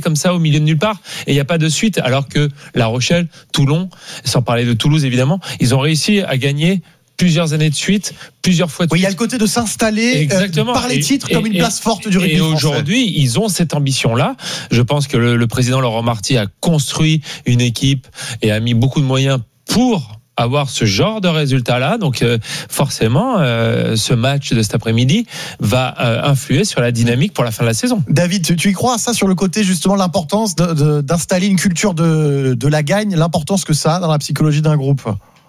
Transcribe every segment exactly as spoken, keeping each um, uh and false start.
comme ça au milieu de nulle part et il n'y a pas de suite. Alors que La Rochelle, Toulon, sans parler de Toulouse évidemment, ils ont réussi à gagner plusieurs années de suite, plusieurs fois de oui, suite. Il y a le côté de s'installer euh, par les titres et, comme et, une place forte du rugby et français. aujourd'hui, ils ont cette ambition-là. Je pense que le, le président Laurent Marty a construit une équipe et a mis beaucoup de moyens pour avoir ce genre de résultat-là. Donc euh, forcément, euh, ce match de cet après-midi va euh, influer sur la dynamique pour la fin de la saison. David, tu, tu y crois ça sur le côté justement l'importance de, de, d'installer une culture de, de la gagne, l'importance que ça a dans la psychologie d'un groupe?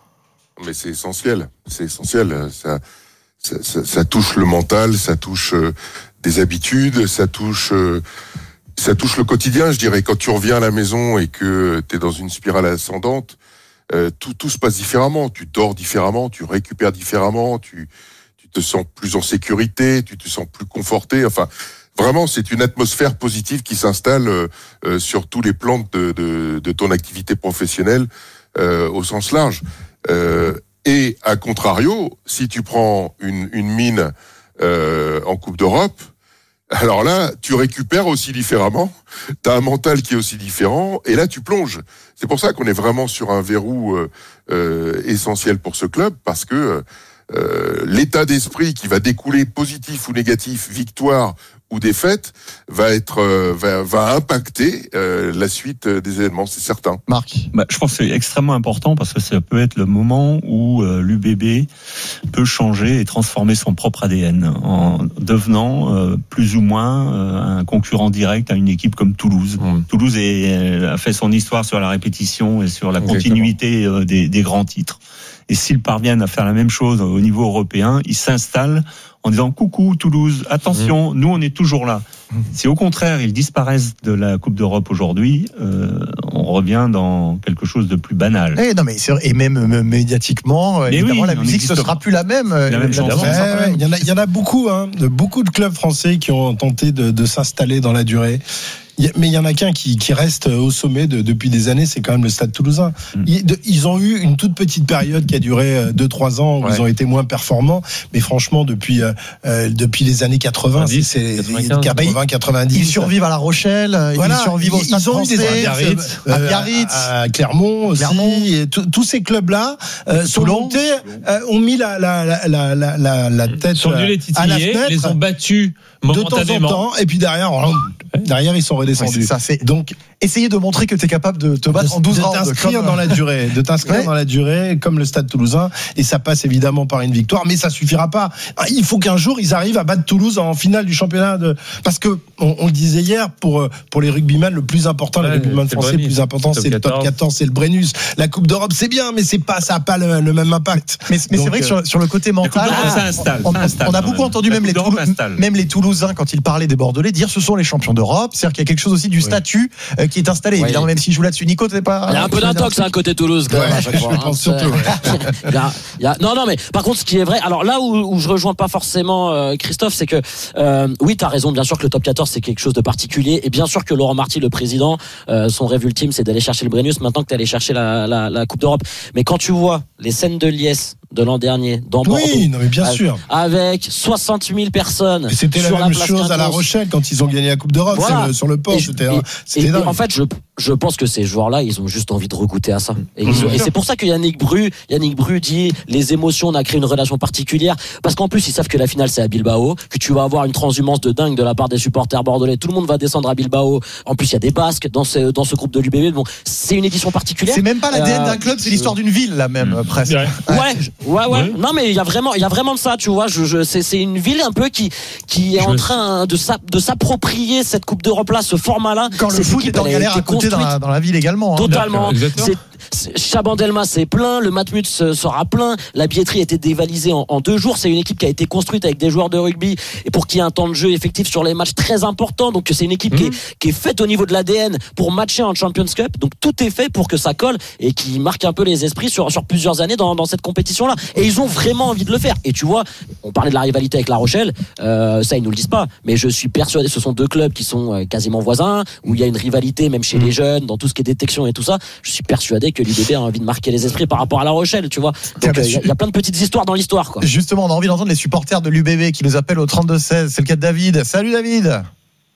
Mais c'est essentiel, c'est essentiel. Ça, ça, ça, ça touche le mental, ça touche euh, des habitudes, ça touche, euh, ça touche le quotidien. Je dirais, quand tu reviens à la maison et que t'es dans une spirale ascendante, euh, tout, tout se passe différemment. Tu dors différemment, tu récupères différemment, tu, tu te sens plus en sécurité, tu te sens plus conforté. Enfin, vraiment, c'est une atmosphère positive qui s'installe euh, euh, sur tous les plans de, de, de ton activité professionnelle euh, au sens large. Euh, et à contrario, si tu prends une, une mine euh, en Coupe d'Europe, alors là, tu récupères aussi différemment, t'as un mental qui est aussi différent, et là tu plonges. C'est pour ça qu'on est vraiment sur un verrou euh, euh, essentiel pour ce club, parce que euh, l'état d'esprit qui va découler, positif ou négatif, victoire ou défaite, va être euh, va, va impacter euh, la suite des événements, c'est certain. Marc, bah, je pense que c'est extrêmement important parce que ça peut être le moment où euh, l'U B B peut changer et transformer son propre A D N en devenant euh, plus ou moins euh, un concurrent direct à une équipe comme Toulouse. Mmh. Toulouse est, a fait son histoire sur la répétition et sur la Exactement. continuité euh, des, des grands titres. Et s'ils parviennent à faire la même chose au niveau européen, ils s'installent en disant coucou Toulouse, attention, mmh. nous on est toujours là. Mmh. Si au contraire ils disparaissent de la Coupe d'Europe aujourd'hui, euh, on revient dans quelque chose de plus banal. Et non mais c'est, et même euh, médiatiquement, mais évidemment oui, la musique ce sera plus la même. La même chose. Ouais, il y en a, il y en a beaucoup, hein, de beaucoup de clubs français qui ont tenté de, de s'installer dans la durée. Mais il y en a qu'un qui, qui reste au sommet de, depuis des années, c'est quand même le Stade Toulousain. Mmh. Ils, de, ils ont eu une toute petite période qui a duré deux trois ans où ouais. ils ont été moins performants, mais franchement depuis euh, depuis les années quatre-vingts, quatre-vingt-dix, c'est quatre-vingts quatre-vingt-dix. Ils survivent à La Rochelle, voilà, ils survivent au Stade ils ont français, eu des à Biarritz, euh, à, Biarritz. à, à Clermont aussi. Clermont. Et tous ces clubs-là euh, sont montés, euh, ont mis la la la la la, la tête sont venus les titiller, à la fenêtre, les ont battus momentanément. De temps en temps, et puis derrière, derrière ils sont redescendus. Ouais, c'est ça, c'est donc essayer de montrer que tu es capable de te battre de, en douze de rounds, t'inscrire comme... dans la durée, de t'inscrire ouais. dans la durée comme le Stade Toulousain, et ça passe évidemment par une victoire, mais ça suffira pas. Il faut qu'un jour ils arrivent à battre Toulouse en finale du championnat de, parce que on, on le disait hier, pour pour les rugbyman le plus important, ouais, les rugbyman français le plus important c'est le top quatorze, c'est le Brennus. La Coupe d'Europe c'est bien, mais c'est pas, ça a pas le, le même impact. Mais, mais donc, c'est vrai que sur, sur le côté mental, ah, ça installe, on, ça installe, on a beaucoup entendu même les, Toulou, même les Toulousains quand ils parlaient des Bordelais dire ce sont les champions d'Europe, c'est-à-dire qu'il y a quelque chose aussi du statut euh, qui est installé. Oui. Évidemment, même si je joue là-dessus, Nico, t'es pas. Il y a un peu d'intox hein, côté Toulouse, quand ouais, même, à chaque je fois. pense Hein, surtout. Ouais. il y a, il y a... Non, non, mais par contre, ce qui est vrai, alors là où, où je rejoins pas forcément euh, Christophe, c'est que euh, oui, t'as raison, bien sûr que le top quatorze c'est quelque chose de particulier, et bien sûr que Laurent Marty, le président, euh, son rêve ultime, c'est d'aller chercher le Brennus maintenant que t'es allé chercher la, la, la Coupe d'Europe. Mais quand tu vois les scènes de liesse de l'an dernier dans Bordeaux, oui, non mais bien sûr, avec soixante mille personnes. Et c'était la même la chose Quintos. À La Rochelle quand ils ont gagné la Coupe d'Europe, voilà. le, sur le port, et, c'était, et, c'était et, et en fait, je je pense que ces joueurs-là, ils ont juste envie de regoûter à ça. Et, mmh. ont, et c'est pour ça que Yannick Bru, Yannick Bru dit les émotions, on a créé une relation particulière, parce qu'en plus ils savent que la finale c'est à Bilbao, que tu vas avoir une transhumance de dingue de la part des supporters bordelais. Tout le monde va descendre à Bilbao. En plus il y a des Basques dans ce dans ce groupe de l'U B B. Bon, c'est une édition particulière. C'est même pas l'A D N euh, d'un club, c'est l'histoire d'une ville là même mmh. presque. Ouais, ouais, ouais. ouais. Non mais il y a vraiment, il y a vraiment de ça, tu vois. Je, je, c'est, c'est une ville un peu qui qui est je en train de sa, de s'approprier cette Coupe d'Europe là, ce format là. Quand le foot est en galère à côté dans la, dans la ville également. Hein. Totalement. C'est, c'est, Chabandelma c'est plein, le Matmut sera plein. La billetterie a été dévalisée en, en deux jours. C'est une équipe qui a été construite avec des joueurs de rugby et pour qu'il y ait un temps de jeu effectif sur les matchs très important. Donc c'est une équipe mmh. qui, est, qui est faite au niveau de l'A D N pour matcher en Champions Cup. Donc tout est fait pour que ça colle et qui marque un peu les esprits sur sur plusieurs années dans dans cette compétition là. Et ils ont vraiment envie de le faire. Et tu vois, on parlait de la rivalité avec La Rochelle, euh, ça ils nous le disent pas, mais je suis persuadé, ce sont deux clubs qui sont euh, quasiment voisins, où il y a une rivalité même chez mmh. les jeunes, dans tout ce qui est détection et tout ça. Je suis persuadé que l'U B B a envie de marquer les esprits par rapport à La Rochelle, tu vois. Donc il euh, y, y a plein de petites histoires dans l'histoire, quoi. Justement, on a envie d'entendre les supporters de l'U B B qui nous appellent au trente-deux seize. C'est le cas de David. Salut David.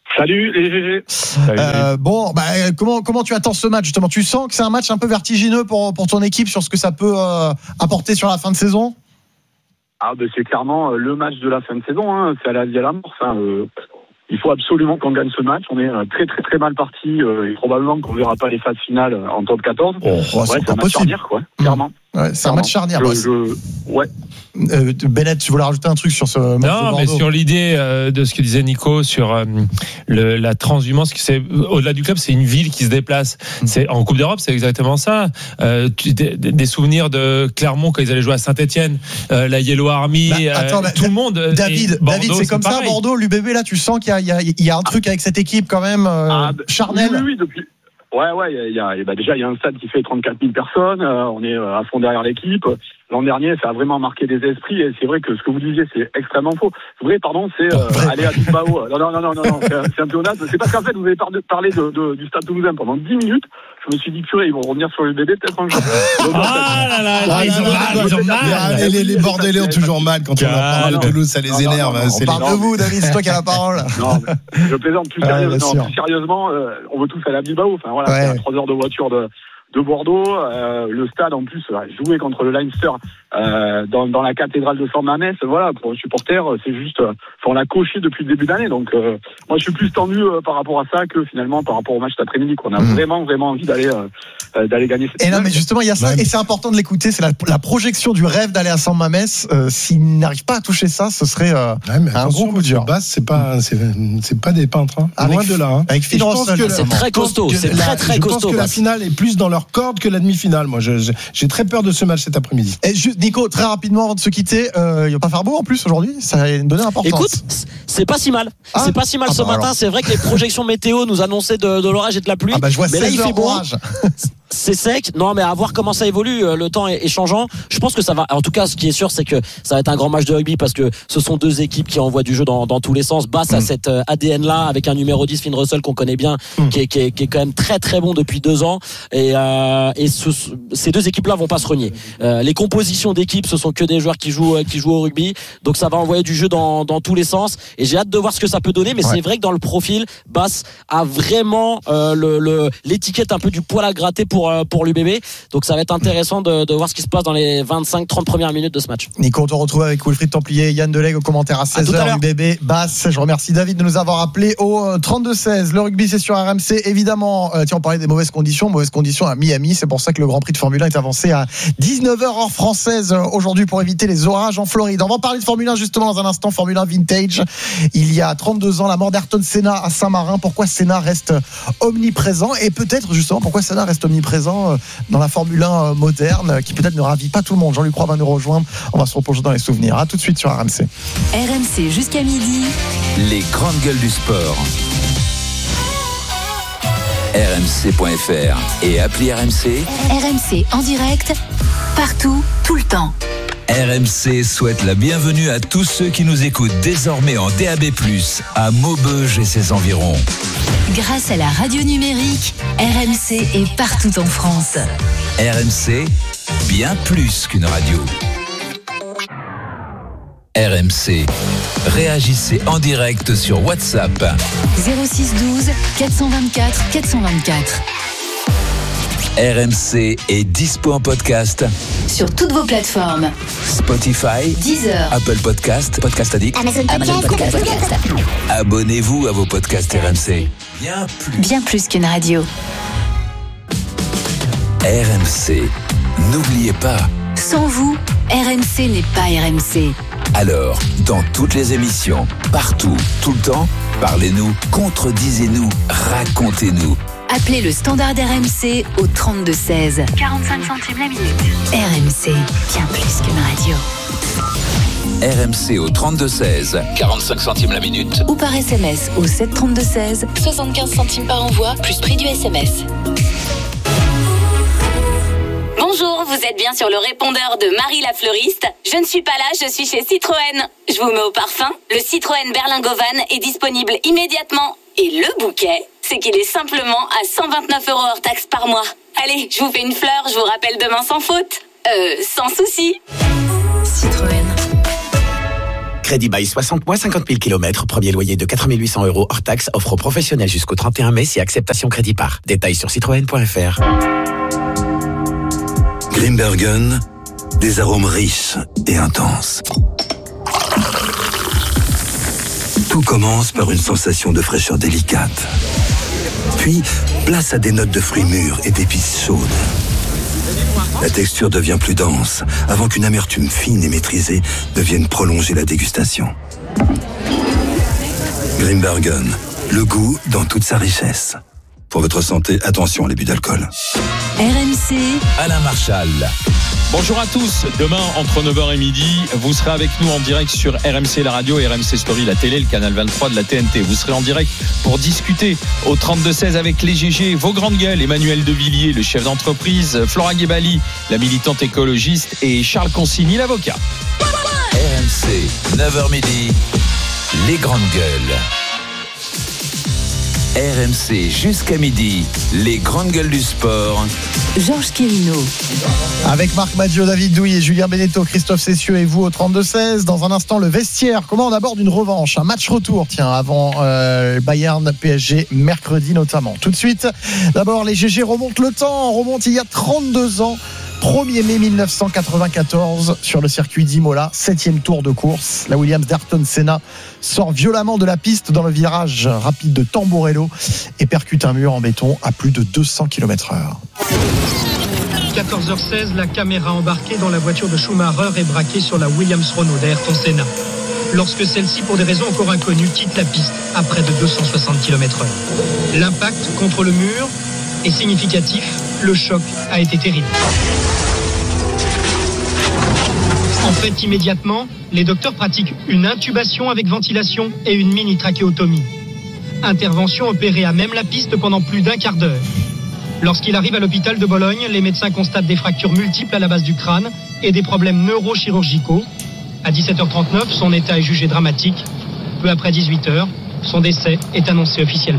Salut les G G. Salut. Euh, bon, bah, comment comment tu attends ce match justement? Tu sens que c'est un match un peu vertigineux pour pour ton équipe sur ce que ça peut euh, apporter sur la fin de saison? Ah ben c'est clairement le match de la fin de saison. Hein. C'est à la vie à la mort. Enfin, euh, il faut absolument qu'on gagne ce match. On est très très très mal parti euh, et probablement qu'on verra pas les phases finales en top quatorze. Oh, ouais, c'est, c'est un match charnière, quoi. Clairement. Ouais, c'est un match charnière. Je, je... Ouais. Euh, Bennett, tu voulais rajouter un truc sur ce match? Non, mais sur l'idée euh, de ce que disait Nico sur euh, le, la transhumance, que c'est au-delà du club, c'est une ville qui se déplace. Mmh. C'est en Coupe d'Europe, c'est exactement ça. Euh, tu, des, des souvenirs de Clermont quand ils allaient jouer à Saint-Etienne, euh, la Yellow Army, bah, attends, euh, bah, tout le monde. David, Bordeaux, David, c'est, c'est comme pareil. Ça, Bordeaux, l'U B B, là, tu sens qu'il y a, il y a, il y a un truc avec cette équipe quand même euh, ah, charnelle. Oui, oui, oui, depuis. Ouais, ouais, il y a, y a, bah déjà, il y a un stade qui fait trente-quatre mille personnes, euh, on est à fond derrière l'équipe. L'an dernier, ça a vraiment marqué des esprits, et c'est vrai que ce que vous disiez, c'est extrêmement faux. Vrai, pardon, c'est euh, aller à Bilbao. Non, non, non, non, non, non c'est, c'est un pléonasme. C'est parce qu'en fait, vous avez parlé de, de, du stade toulousain pendant dix minutes. Je me suis dit, purée, ils vont revenir sur le bébé peut-être un jour. Ah là là, là, ils ont mal, ils ont mal. Les, les, les Bordelais ont toujours mal quand on leur parle de Toulouse, ça les non, énerve. Non, non, non, on parle de vous, David, c'est toi qui as la parole. Non, je plaisante. Plus, sérieux, ouais, non, plus sérieusement, euh, on veut tous aller à Bilbao. Enfin voilà, ouais. C'est à trois heures de voiture de de Bordeaux, euh, le stade en plus euh, jouer contre le Leinster euh, dans, dans la cathédrale de San Mamés, voilà, pour un supporter, c'est juste, euh, on l'a coché depuis le début d'année, donc euh, moi je suis plus tendu euh, par rapport à ça que finalement par rapport au match cet après-midi, qu'on a mmh. vraiment vraiment envie d'aller euh, d'aller gagner cette et non mais justement il y a ça, ouais. Et c'est important de l'écouter, c'est la, la projection du rêve d'aller à San Mamés. Euh, s'il n'arrive pas à toucher ça, ce serait euh, ouais, un gros coup dur. Basse, c'est pas c'est, c'est pas des peintres, hein. Loin de là. Hein. Avec Phil Rossel, c'est très costaud, c'est très très costaud. Je pense que la finale est plus dans leur corde que la demi-finale. Moi, je, je, j'ai très peur de ce match cet après-midi. Et juste, Nico, très rapidement avant de se quitter, euh, il va pas faire beau en plus aujourd'hui. Ça a une donnée importante. Écoute, c'est pas si mal. Ah c'est pas si mal ah ce bah matin. Alors. C'est vrai que les projections météo nous annonçaient de, de l'orage et de la pluie. Ah bah je vois mais là, il fait beau. C'est sec. Non, mais à voir comment ça évolue. Le temps est changeant. Je pense que ça va. En tout cas, ce qui est sûr, c'est que ça va être un grand match de rugby parce que ce sont deux équipes qui envoient du jeu dans, dans tous les sens. Basse mm. à cet A D N-là avec un numéro dix, Finn Russell, qu'on connaît bien, mm. qui, est, qui, est, qui est quand même très très bon depuis deux ans. Et, euh, et ce, ces deux équipes-là vont pas se renier. Euh, les compositions d'équipes, ce sont que des joueurs qui jouent qui jouent au rugby. Donc ça va envoyer du jeu dans, dans tous les sens. Et j'ai hâte de voir ce que ça peut donner. Mais ouais. C'est vrai que dans le profil, Basse a vraiment euh, le, le, l'étiquette un peu du poil à gratter pour pour l'U B B. Donc ça va être intéressant de, de voir ce qui se passe dans les vingt-cinq trente premières minutes de ce match. Nico, on te retrouve avec Wilfried Templier et Yann Delegue au commentaire à seize heures. U B B Basse. Je remercie David de nous avoir appelé au trente-deux seize. Le rugby, c'est sur R M C. Évidemment, euh, tiens, on parlait des mauvaises conditions. Mauvaises conditions à Miami. C'est pour ça que le Grand Prix de Formule un est avancé à dix-neuf heures heure française aujourd'hui pour éviter les orages en Floride. On va en parler de Formule un justement dans un instant. Formule un Vintage. Il y a trente-deux ans, la mort d'Ayrton Senna à Saint-Marin. Pourquoi Senna reste omniprésent et peut-être justement pourquoi Senna reste omniprésent dans la Formule un moderne, qui peut-être ne ravit pas tout le monde. Jean-Luc Roy va nous rejoindre. On va se replonger dans les souvenirs. À tout de suite sur R M C. R M C jusqu'à midi. Les grandes gueules du sport. R M C point F R et appli R M C. R M C en direct, partout, tout le temps. R M C souhaite la bienvenue à tous ceux qui nous écoutent désormais en D A B plus, à Maubeuge et ses environs. Grâce à la radio numérique, R M C est partout en France. R M C, bien plus qu'une radio. R M C. Réagissez en direct sur WhatsApp. zéro six douze quatre cent vingt-quatre quatre cent vingt-quatre. R M C est dispo en podcast sur toutes vos plateformes. Spotify, Deezer, Apple Podcast, Podcast Addict, Amazon Podcast, Podcast, Podcast. Abonnez-vous à vos podcasts R M C. Bien plus. Bien plus qu'une radio. R M C. N'oubliez pas. Sans vous, R M C n'est pas R M C. Alors, dans toutes les émissions, partout, tout le temps, parlez-nous, contredisez-nous, racontez-nous. Appelez le standard R M C au trente-deux seize. quarante-cinq centimes la minute. R M C, bien plus qu'une radio. R M C au trente-deux seize, quarante-cinq centimes la minute. Ou par S M S au sept trente-deux seize, soixante-quinze centimes par envoi, plus prix du S M S. Bonjour, vous êtes bien sur le répondeur de Marie la fleuriste. Je ne suis pas là, je suis chez Citroën. Je vous mets au parfum. Le Citroën Berlingovan est disponible immédiatement. Et le bouquet, c'est qu'il est simplement à cent vingt-neuf euros hors taxe par mois. Allez, je vous fais une fleur, je vous rappelle demain sans faute. Euh, sans souci. Citroën. Crédit bail soixante mois, cinquante mille kilomètres, premier loyer de quatre mille huit cents euros hors taxe, offre aux professionnels jusqu'au trente et un mai si acceptation crédit par. Détails sur citroën point f r. Grimbergen, des arômes riches et intenses. Tout commence par une sensation de fraîcheur délicate. Puis, place à des notes de fruits mûrs et d'épices chaudes. La texture devient plus dense, avant qu'une amertume fine et maîtrisée ne vienne prolonger la dégustation. Grimbergen, le goût dans toute sa richesse. Pour votre santé, attention à l'abus d'alcool. R M C, Alain Marchal. Bonjour à tous, demain entre neuf heures et midi, vous serez avec nous en direct sur R M C la radio et R M C Story la télé, le canal vingt-trois de la T N T. Vous serez en direct pour discuter au trente-deux seize avec les G G, vos grandes gueules, Emmanuel Devilliers, le chef d'entreprise, Flora Guébali, la militante écologiste et Charles Consigny, l'avocat. R M C, neuf heures midi, les grandes gueules. R M C jusqu'à midi, les grandes gueules du sport. Georges Quérino. Avec Marc Maggio, David Douillet, Julien Beneteau, Christophe Cessieux et vous au trente-deux seize. Dans un instant, le vestiaire. Comment on aborde une revanche, un match retour, tiens, avant euh, Bayern P S G, mercredi notamment. Tout de suite, d'abord, les G G remontent le temps. On remonte il y a trente-deux ans. premier mai mille neuf cent quatre-vingt-quatorze sur le circuit d'Imola, septième tour de course. La Williams d'Ayrton Senna sort violemment de la piste dans le virage rapide de Tamburello et percute un mur en béton à plus de deux cents kilomètres heure. quatorze heures seize, la caméra embarquée dans la voiture de Schumacher est braquée sur la Williams Renault d'Ayrton Senna. Lorsque celle-ci, pour des raisons encore inconnues, quitte la piste à près de deux cent soixante kilomètres heure. L'impact contre le mur est significatif, le choc a été terrible. En fait, immédiatement, les docteurs pratiquent une intubation avec ventilation et une mini-trachéotomie. Intervention opérée à même la piste pendant plus d'un quart d'heure. Lorsqu'il arrive à l'hôpital de Bologne, les médecins constatent des fractures multiples à la base du crâne et des problèmes neurochirurgicaux. À dix-sept heures trente-neuf, son état est jugé dramatique. Peu après dix-huit heures, son décès est annoncé officiellement.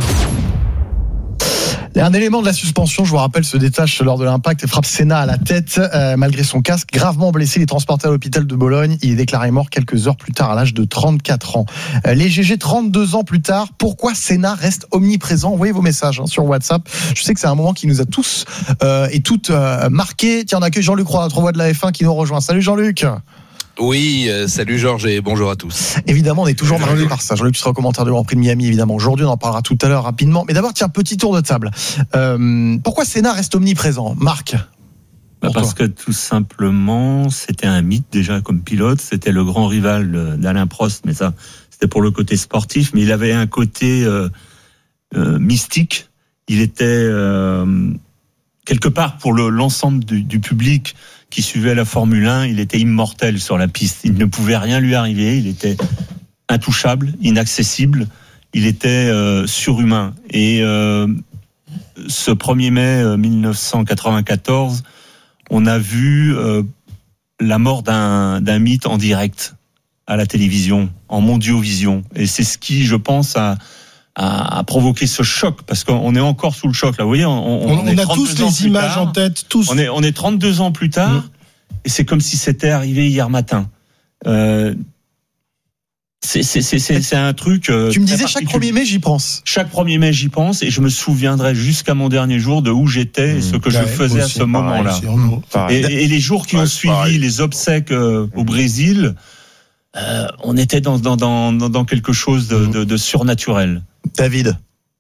Un élément de la suspension, je vous rappelle, se détache lors de l'impact et frappe Senna à la tête. Euh, malgré son casque, gravement blessé, il est transporté à l'hôpital de Bologne. Il est déclaré mort quelques heures plus tard à l'âge de trente-quatre ans. Euh, les G G, trente-deux ans plus tard, pourquoi Senna reste omniprésent? Envoyez vos messages hein, sur WhatsApp. Je sais que c'est un moment qui nous a tous euh, et toutes euh, marqués. Tiens, on accueille Jean-Luc Roy, notre voix de la F un qui nous rejoint. Salut Jean-Luc. Oui, euh, salut Georges et bonjour à tous. Évidemment, on est toujours marqué par ça. Jean-Luc, tu seras au commentaire du Grand Prix de Miami, évidemment. Aujourd'hui, on en parlera tout à l'heure rapidement. Mais d'abord, tiens, petit tour de table. Euh, pourquoi Senna reste omniprésent, Marc? Bah parce toi. que tout simplement, c'était un mythe déjà comme pilote. C'était le grand rival d'Alain Prost, mais ça, c'était pour le côté sportif. Mais il avait un côté euh, euh, mystique. Il était euh, quelque part pour le, l'ensemble du, du public qui suivait la Formule un, il était immortel sur la piste. Il ne pouvait rien lui arriver. Il était intouchable, inaccessible. Il était euh, surhumain. Et euh, ce premier mai mille neuf cent quatre-vingt-quatorze, on a vu euh, la mort d'un, d'un mythe en direct à la télévision, en mondiovision. Et c'est ce qui, je pense, a, a, a provoqué ce choc, parce qu'on est encore sous le choc. Là, vous voyez, on, on, on, on a tous les images tard, en tête, tous. On est, on est trente-deux ans plus tard, mmh. et c'est comme si c'était arrivé hier matin. Euh, c'est, c'est, c'est, c'est, c'est un truc. Euh, tu me disais chaque premier mai, j'y pense. Chaque premier mai, j'y pense, et je me souviendrai jusqu'à mon dernier jour de où j'étais mmh. et ce que ouais, je faisais à ce moment-là. Mmh. Et, et les jours qui ouais, ont suivi, pareil. Les obsèques euh, au Brésil, euh, on était dans, dans, dans, dans quelque chose de, mmh. de, de surnaturel. David.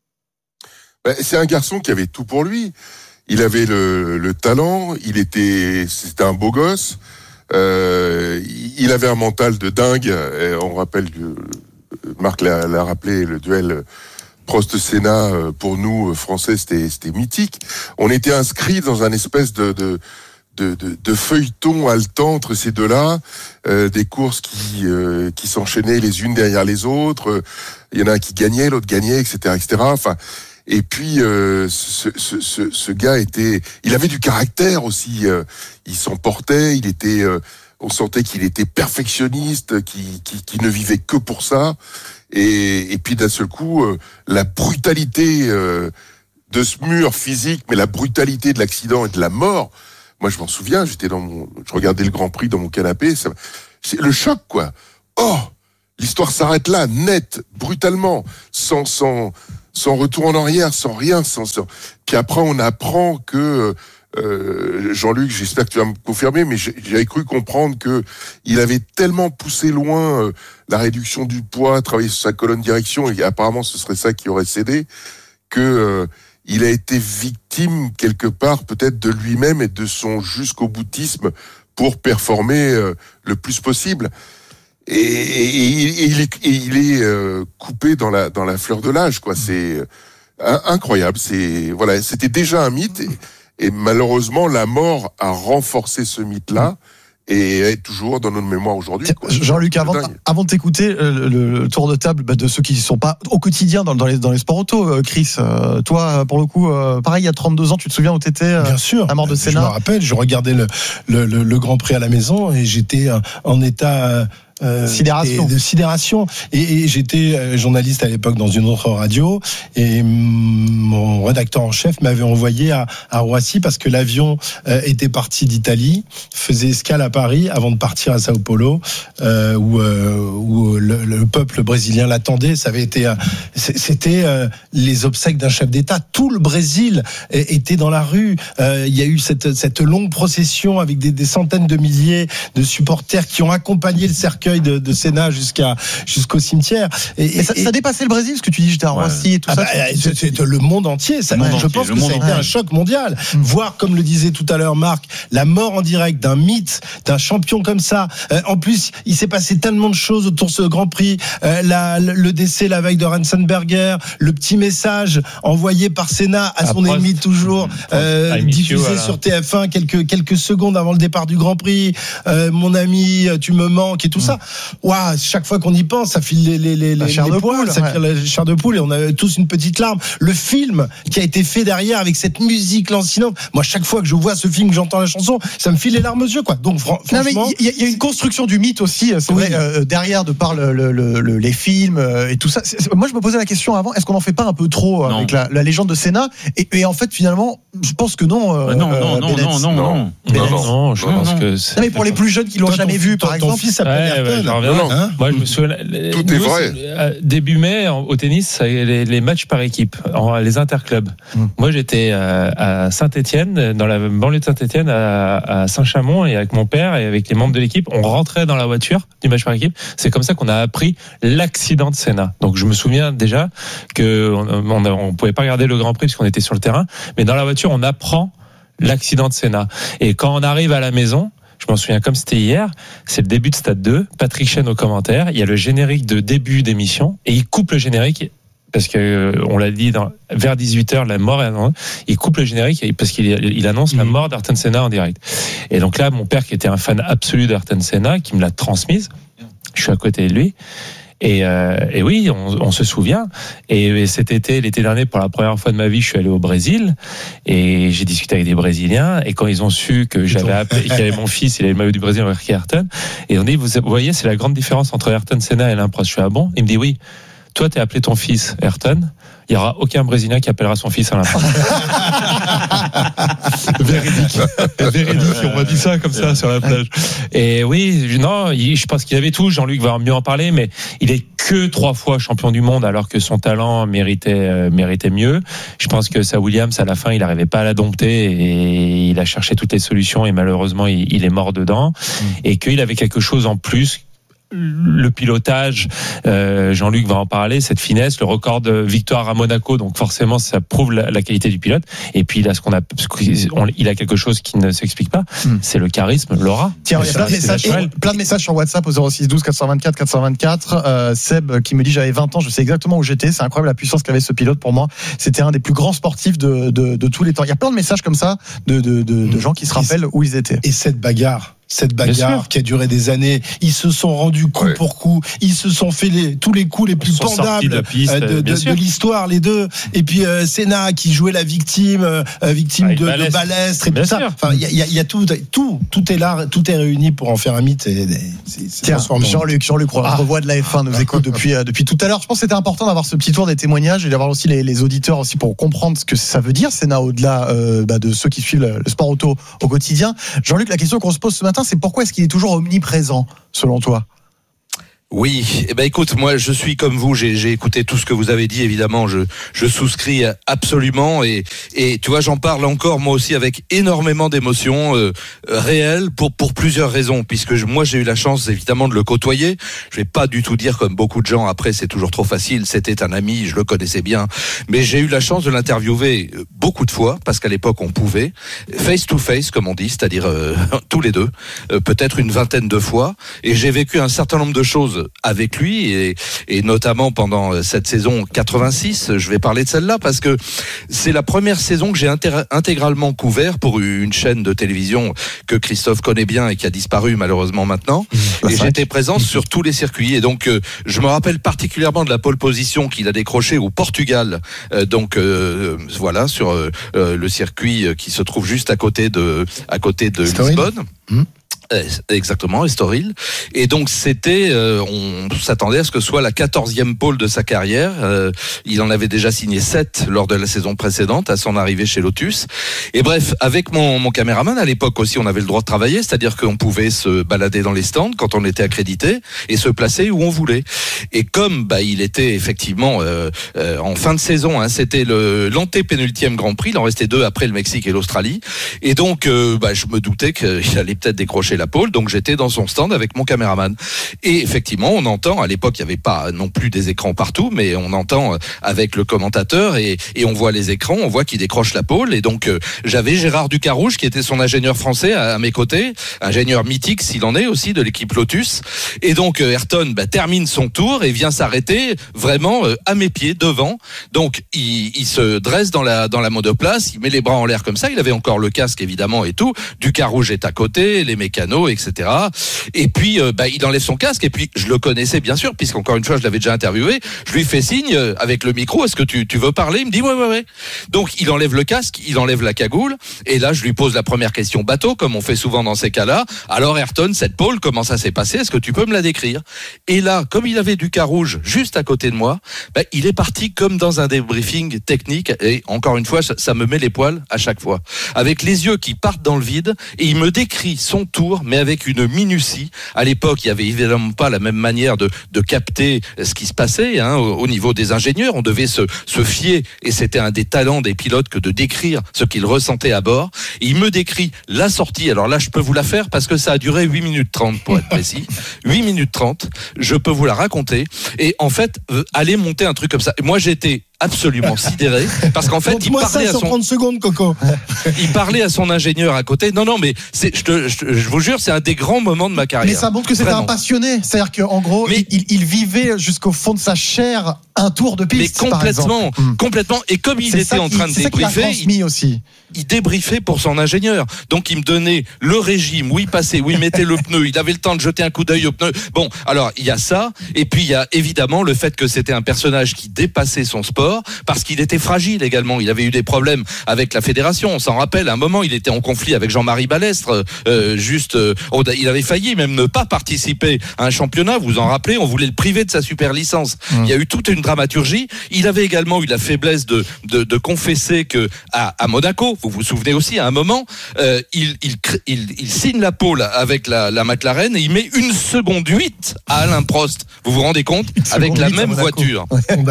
C'est un garçon qui avait tout pour lui. Il avait le, le talent, il était, c'était un beau gosse. Euh, il avait un mental de dingue. On rappelle, Marc l'a, l'a rappelé, le duel Prost-Senna pour nous Français, c'était, c'était mythique. On était inscrits dans un espèce de, de De, de, de feuilleton haletant entre ces deux-là, euh, des courses qui euh, qui s'enchaînaient les unes derrière les autres. Il y en a un qui gagnait, l'autre gagnait, et cetera, et cetera. Enfin, et puis euh, ce, ce, ce, ce gars était, il avait du caractère aussi. Euh, il s'emportait, il était, euh, on sentait qu'il était perfectionniste, qui qui, qui ne vivait que pour ça. Et, et puis d'un seul coup, euh, la brutalité euh, de ce mur physique, mais la brutalité de l'accident et de la mort. Moi, je m'en souviens, j'étais dans mon, je regardais le Grand Prix dans mon canapé, ça, c'est le choc, quoi. Oh, l'histoire s'arrête là, net, brutalement, sans sans sans retour en arrière, sans rien, sans, sans... Puis après, on apprend que euh, Jean-Luc, j'espère que tu vas me confirmer, mais j'avais cru comprendre que il avait tellement poussé loin euh, la réduction du poids, travaillé sur sa colonne direction, et apparemment ce serait ça qui aurait cédé, que euh, il a été victime quelque part peut-être de lui-même et de son jusqu'au boutisme pour performer euh, le plus possible. Et, et, et, et il est, et il est euh, coupé dans la dans la fleur de l'âge, quoi. C'est euh, incroyable. C'est voilà, c'était déjà un mythe et, et malheureusement la mort a renforcé ce mythe-là. Et est toujours dans notre mémoire aujourd'hui. Quoi. Jean-Luc, avant, avant de t'écouter, le, le tour de table bah, de ceux qui ne sont pas au quotidien dans, dans, les, dans les sports auto, euh, Chris, euh, toi, pour le coup, euh, pareil, il y a trente-deux ans, tu te souviens où tu étais euh, Bien sûr. à mort de Senna? Je me rappelle, je regardais le, le, le, le Grand Prix à la maison et j'étais en état... Euh, Euh, sidération. de sidération et, et j'étais journaliste à l'époque dans une autre radio et mon rédacteur en chef m'avait envoyé à, à Roissy parce que l'avion euh, était parti d'Italie, faisait escale à Paris avant de partir à Sao Paulo euh, où, euh, où le, le peuple brésilien l'attendait. Ça avait été euh, c'était euh, les obsèques d'un chef d'État. Tout le Brésil était dans la rue. Euh, il y a eu cette, cette longue procession avec des, des centaines de milliers de supporters qui ont accompagné le cercueil de, de Senna jusqu'à jusqu'au cimetière. Et, et ça, et ça dépassait le Brésil, parce que tu dis j'étais à Roissy ouais. et tout ah ça. Bah, c'est, c'est le monde entier. Ça, monde je entier, pense que ça a été entier. un choc mondial. Mmh. Voir, comme le disait tout à l'heure Marc, la mort en direct d'un mythe, d'un champion comme ça. Euh, en plus, il s'est passé tellement de choses autour de ce Grand Prix. Euh, la, le décès la veille de Ratzenberger, le petit message envoyé par Senna à son Après, ennemi toujours, euh, diffusé voilà. sur T F un quelques quelques secondes avant le départ du Grand Prix. Euh, mon ami, tu me manques et tout mmh. ça. Waouh, chaque fois qu'on y pense, ça file les, les, les, les, chair les de poils, poule, ça ouais. file la chair de poule et on a tous une petite larme. Le film qui a été fait derrière avec cette musique lancinante, moi, chaque fois que je vois ce film, que j'entends la chanson, ça me file les larmes aux yeux, quoi. Donc, fran- non, franchement. il y, y a une construction du mythe aussi, c'est oui. vrai, euh, derrière, de par le, le, le, les films euh, et tout ça. C'est, moi, je me posais la question avant, est-ce qu'on en fait pas un peu trop non. avec la, la légende de Senna et, et en fait, finalement, je pense que non. Euh, non, non, non, non, non, non, non, non, je pense non. que. C'est non, mais pour les plus jeunes qui l'ont Toi, jamais ton, vu, ton, par exemple. Ton fils s'appelle ouais, Ayrton. Ouais, non, hein moi, je me souviens. Tout nous, est vrai. Début mai, au tennis, les, les matchs par équipe, les interclubs. Mm. Moi, j'étais à Saint-Étienne, dans la banlieue de Saint-Étienne, à, à Saint-Chamond, et avec mon père et avec les membres de l'équipe, on rentrait dans la voiture du match par équipe. C'est comme ça qu'on a appris l'accident de Senna. Donc, je me souviens déjà que on, on, on pouvait pas regarder le Grand Prix parce qu'on était sur le terrain, mais dans la voiture, on apprend l'accident de Senna. Et quand on arrive à la maison, je m'en souviens comme c'était hier, c'est le début de Stade deux, Patrick Chêne au commentaire, il y a le générique de début d'émission, et il coupe le générique, parce que on l'a dit dans, vers dix-huit heures, la mort, il coupe le générique, parce qu'il il annonce mmh. la mort d'Ayrton Senna en direct. Et donc là, mon père, qui était un fan absolu d'Ayrton Senna, qui me l'a transmise, je suis à côté de lui, Et, euh, et oui, on, on se souvient. Et, et cet été, l'été dernier, pour la première fois de ma vie, je suis allé au Brésil et j'ai discuté avec des Brésiliens. Et quand ils ont su que j'avais appelé, qu'il y avait mon fils, il avait le maillot du Brésil avec Ayrton, et on dit, vous, vous voyez, c'est la grande différence entre Ayrton Senna et l'Impros. Je suis ah bon. Il me dit oui. Toi, t'es appelé ton fils Ayrton. Il n'y aura aucun Brésilien qui appellera son fils à l'Impros. Véridique. Véridique. On m'a dit ça comme ça sur la plage. Et oui, non, je pense qu'il avait tout. Jean-Luc va mieux en parler, mais il est que trois fois champion du monde alors que son talent méritait, euh, méritait mieux. Je pense que ça, Williams, à la fin, il n'arrivait pas à la dompter et il a cherché toutes les solutions et malheureusement, il, il est mort dedans. Mmh. Et qu'il avait quelque chose en plus. Le pilotage, euh, Jean-Luc va en parler, cette finesse, le record de victoire à Monaco, donc forcément ça prouve la, la qualité du pilote. Et puis il a ce qu'on a, il a quelque chose qui ne s'explique pas, mm. c'est le charisme, l'aura. Tiens, il y a plein de, messages, plein de messages sur WhatsApp au zéro six douze quatre cent vingt-quatre quatre cent vingt-quatre. Euh, Seb qui me dit j'avais vingt ans, je sais exactement où j'étais. C'est incroyable la puissance qu'avait ce pilote pour moi. C'était un des plus grands sportifs de, de, de tous les temps. Il y a plein de messages comme ça de, de, de, de gens qui se rappellent où ils étaient. Et cette bagarre. Cette bagarre qui a duré des années, ils se sont rendus coup ouais. pour coup, ils se sont fait les, tous les coups les plus pendables de, piste, de, de, de, de l'histoire, les deux. Et puis euh, Senna qui jouait la victime, euh, victime de, de Balestre et bien tout sûr. Ça. Enfin, il y a, y, a, y a tout, tout, tout est là, tout est réuni pour en faire un mythe. Et, et, c'est, c'est Tiens, Jean-Luc, Jean-Luc, on ah. revoit de la F un, nous écoute depuis euh, depuis tout à l'heure. Je pense que c'était important d'avoir ce petit tour des témoignages et d'avoir aussi les, les auditeurs aussi pour comprendre ce que ça veut dire Senna au-delà euh, bah, de ceux qui suivent le, le sport auto au quotidien. Jean-Luc, la question qu'on se pose ce matin, c'est pourquoi est-ce qu'il est toujours omniprésent, selon toi ? Oui, eh ben écoute, moi je suis comme vous, j'ai, j'ai écouté tout ce que vous avez dit, évidemment, je, je souscris absolument et, et tu vois, j'en parle encore moi aussi avec énormément d'émotions euh, réelles pour, pour plusieurs raisons, puisque je, moi j'ai eu la chance évidemment de le côtoyer. Je vais pas du tout dire comme beaucoup de gens, après c'est toujours trop facile, c'était un ami, je le connaissais bien, mais j'ai eu la chance de l'interviewer beaucoup de fois, parce qu'à l'époque on pouvait, face to face comme on dit, c'est-à-dire euh, tous les deux, euh, peut-être une vingtaine de fois, et j'ai vécu un certain nombre de choses avec lui et, et notamment pendant cette saison quatre-vingt-six, je vais parler de celle-là parce que c'est la première saison que j'ai inter- intégralement couvert pour une chaîne de télévision que Christophe connaît bien et qui a disparu malheureusement maintenant, mmh, et j'étais présent mmh. sur tous les circuits et donc euh, je me rappelle particulièrement de la pole position qu'il a décrochée au Portugal, euh, donc euh, voilà sur euh, le circuit qui se trouve juste à côté de à côté de Lisbonne. Mmh. Exactement, Estoril. Et donc c'était, euh, on s'attendait à ce que ce soit la quatorzième pole de sa carrière. Euh, il en avait déjà signé sept lors de la saison précédente à son arrivée chez Lotus. Et bref, avec mon, mon caméraman à l'époque aussi, on avait le droit de travailler, c'est-à-dire qu'on pouvait se balader dans les stands quand on était accrédité et se placer où on voulait. Et comme bah il était effectivement euh, euh, en fin de saison, hein, c'était le l'antépénultième Grand Prix, il en restait deux après le Mexique et l'Australie. Et donc euh, bah, je me doutais qu'il allait peut-être décrocher la pole, donc j'étais dans son stand avec mon caméraman. Et effectivement, on entend, à l'époque, il n'y avait pas non plus des écrans partout, mais on entend avec le commentateur et, et on voit les écrans, on voit qu'il décroche la pole. Et donc, euh, j'avais Gérard Ducarouge, qui était son ingénieur français à, à mes côtés, ingénieur mythique, s'il en est aussi, de l'équipe Lotus. Et donc, euh, Ayrton bah, termine son tour et vient s'arrêter vraiment euh, à mes pieds, devant. Donc, il, il se dresse dans la, dans la monoplace, il met les bras en l'air comme ça, il avait encore le casque, évidemment, et tout. Ducarouge est à côté, les mécanos, et cetera. Et puis, euh, bah, il enlève son casque. Et puis, je le connaissais bien sûr, puisqu'encore une fois, je l'avais déjà interviewé. Je lui fais signe euh, avec le micro. Est-ce que tu, tu veux parler? Il me dit ouais, ouais, ouais. Donc, il enlève le casque, il enlève la cagoule. Et là, je lui pose la première question bateau, comme on fait souvent dans ces cas-là. Alors, Ayrton, cette pole, comment ça s'est passé? Est-ce que tu peux me la décrire? Et là, comme il avait Ducarouge juste à côté de moi, bah, il est parti comme dans un débriefing technique. Et encore une fois, ça, ça me met les poils à chaque fois. Avec les yeux qui partent dans le vide. Et il me décrit son tour, mais avec une minutie. À l'époque, il n'y avait évidemment pas la même manière de, de capter ce qui se passait hein, au, au niveau des ingénieurs. On devait se, se fier, et c'était un des talents des pilotes que de décrire ce qu'ils ressentaient à bord. Et il me décrit la sortie. Alors là, je peux vous la faire parce que ça a duré huit minutes trente pour être précis. huit minutes trente, je peux vous la raconter. Et en fait, euh, aller monter un truc comme ça. Moi, j'étais absolument sidéré parce qu'en fait il parlait ça à son trente secondes Coco. il parlait à son ingénieur à côté. Non non mais c'est je, te, je, je vous jure c'est un des grands moments de ma carrière. Mais ça montre que c'était Vraiment. un passionné, c'est-à-dire qu'en gros mais, il, il vivait jusqu'au fond de sa chair un tour de piste. Mais complètement, complètement. Et comme il c'est était en train de débriefer, il, aussi. il débriefait pour son ingénieur. Donc il me donnait le régime, où il passait, où il mettait le pneu. Il avait le temps de jeter un coup d'œil au pneu. Bon, alors il y a ça, et puis il y a évidemment le fait que c'était un personnage qui dépassait son sport, parce qu'il était fragile également. Il avait eu des problèmes avec la fédération. On s'en rappelle. À un moment, il était en conflit avec Jean-Marie Balestre. Euh, juste, euh, il avait failli même ne pas participer à un championnat. Vous vous en rappelez? On voulait le priver de sa super licence. Mmh. Il y a eu toute une dramaturgie. Il avait également eu la faiblesse de, de, de confesser que à, à Monaco, vous vous souvenez aussi, à un moment, euh, il, il, il, il signe la pole avec la, la McLaren et il met une seconde huit à Alain Prost. Vous vous rendez compte? Avec la même voiture.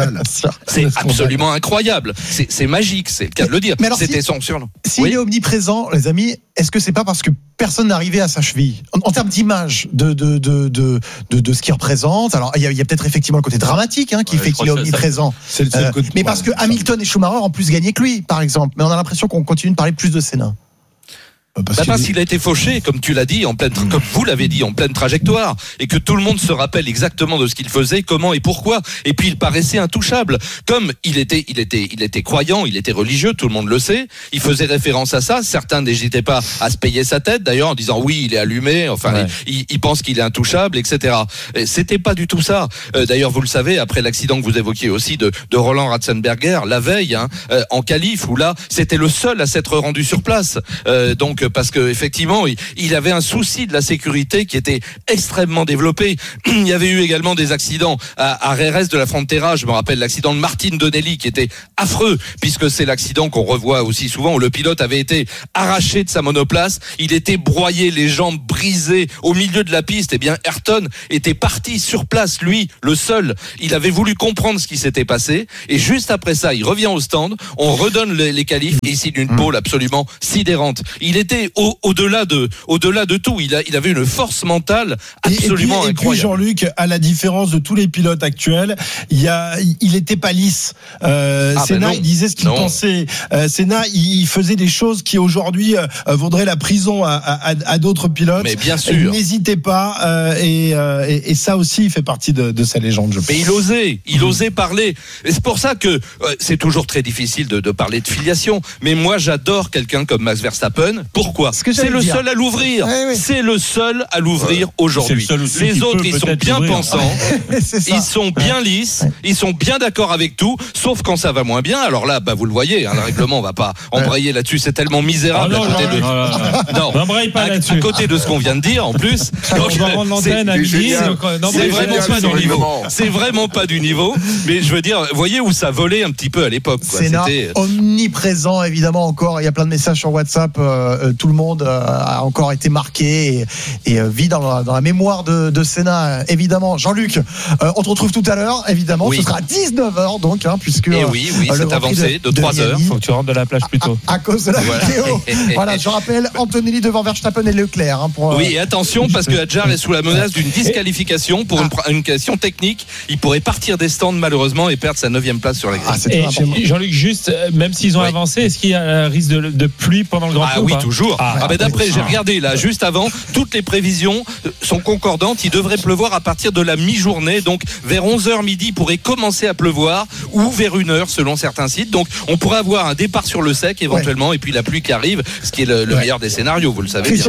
C'est absolument incroyable. C'est, c'est magique, c'est le cas de le dire. C'était son surnom. S'il oui. est omniprésent, les amis, est-ce que c'est pas parce que personne n'arrivait à sa cheville en, en termes d'image de de, de, de, de, de ce qu'il représente? Alors, il y a, il y a peut-être effectivement le côté dramatique hein, qui ouais, fait qu'il est omniprésent. C'est le seul euh, côté, mais parce que Hamilton et Schumacher ont plus gagné que lui, par exemple. Mais on a l'impression qu'on continue de parler plus de Senna. Parce, bah parce qu'il a été fauché, comme tu l'as dit, en pleine, mmh. comme vous l'avez dit, en pleine trajectoire, et que tout le monde se rappelle exactement de ce qu'il faisait, comment et pourquoi. Et puis il paraissait intouchable, comme il était, il était, il était croyant, il était religieux, tout le monde le sait. Il faisait référence à ça. Certains n'hésitaient pas à se payer sa tête, d'ailleurs, en disant oui, il est allumé. Enfin, ouais. il, il pense qu'il est intouchable, et cetera. Et c'était pas du tout ça. Euh, d'ailleurs, vous le savez, après l'accident que vous évoquiez aussi de, de Roland Ratzenberger, la veille, hein, euh, en qualif, où là, c'était le seul à s'être rendu sur place. Euh, donc Jean-Luc, parce que effectivement, il, il avait un souci de la sécurité qui était extrêmement développé. Il y avait eu également des accidents à, à Rérez de la Frontera. Je me rappelle l'accident de Martine Donnelly qui était affreux, puisque c'est l'accident qu'on revoit aussi souvent où le pilote avait été arraché de sa monoplace. Il était broyé, les jambes brisées au milieu de la piste. Eh bien, Ayrton était parti sur place, lui, le seul. Il avait voulu comprendre ce qui s'était passé. Et juste après ça, il revient au stand. On redonne les, les qualifs et il signe une pole absolument sidérante. Il était au, au-delà de, au-delà de tout. Il, a, il avait une force mentale absolument et puis, incroyable. Et puis Jean-Luc, à la différence de tous les pilotes actuels, il y a, il était pas lisse. Euh, ah Senna, ben il disait ce qu'il non. pensait. Euh, Senna, il faisait des choses qui aujourd'hui euh, vaudraient la prison à, à, à d'autres pilotes. Mais bien sûr. Il n'hésitait pas euh, et, euh, et, et ça aussi, il fait partie de, de sa légende, je pense. Mais il osait, il mmh. osait parler. Et c'est pour ça que euh, c'est toujours très difficile de, de parler de filiation. Mais moi, j'adore quelqu'un comme Max Verstappen. Pourquoi ? C'est le dire. seul à l'ouvrir. Oui, oui. C'est le seul à l'ouvrir ouais. aujourd'hui. Le Les autres, ils sont bien pensants. Ils sont bien lisses. Ils sont bien d'accord avec tout. Sauf quand ça va moins bien. Alors là, bah, vous le voyez, hein, le règlement, on va pas embrayer là-dessus. C'est tellement misérable oh non, à côté non, de. Non, non. non. Pas à, à côté de ce qu'on vient de dire, en plus. Donc, on va rendre l'antenne à midi. C'est vraiment pas du niveau. C'est vraiment pas du niveau. Mais je veux dire, vous voyez où ça volait un petit peu à l'époque. Senna omniprésent, évidemment, encore. Il y a plein de messages sur WhatsApp. Euh, tout le monde euh, a encore été marqué et, et euh, vit dans la, dans la mémoire de, de Senna, évidemment. Jean-Luc, euh, on te retrouve tout à l'heure, évidemment. Oui. Ce sera à dix-neuf heures, donc, hein, puisque. Et oui, oui, euh, c'est avancé de, de trois heures. Il faut que tu rentres de la plage plus tôt. À, à cause de la voilà. vidéo. Voilà, je rappelle, Antonelli devant Verstappen et Leclerc. Hein, pour, oui, et attention, parce que Hadjar est sous la menace d'une disqualification pour une, une question technique. Il pourrait partir des stands, malheureusement, et perdre sa neuvième place sur la grille. Ah, et Jean-Luc, juste, même s'ils ont oui. avancé, est-ce qu'il y a un risque de, de pluie pendant le Grand Prix? Ah oui, toujours. Ah, ah ben d'après, j'ai regardé là, juste avant, toutes les prévisions sont concordantes. Il devrait pleuvoir à partir de la mi-journée, donc vers onze heures midi, il pourrait commencer à pleuvoir, ou vers une heure selon certains sites. Donc on pourrait avoir un départ sur le sec éventuellement, ouais. et puis la pluie qui arrive, ce qui est le, le ouais. meilleur des scénarios, vous le savez bien.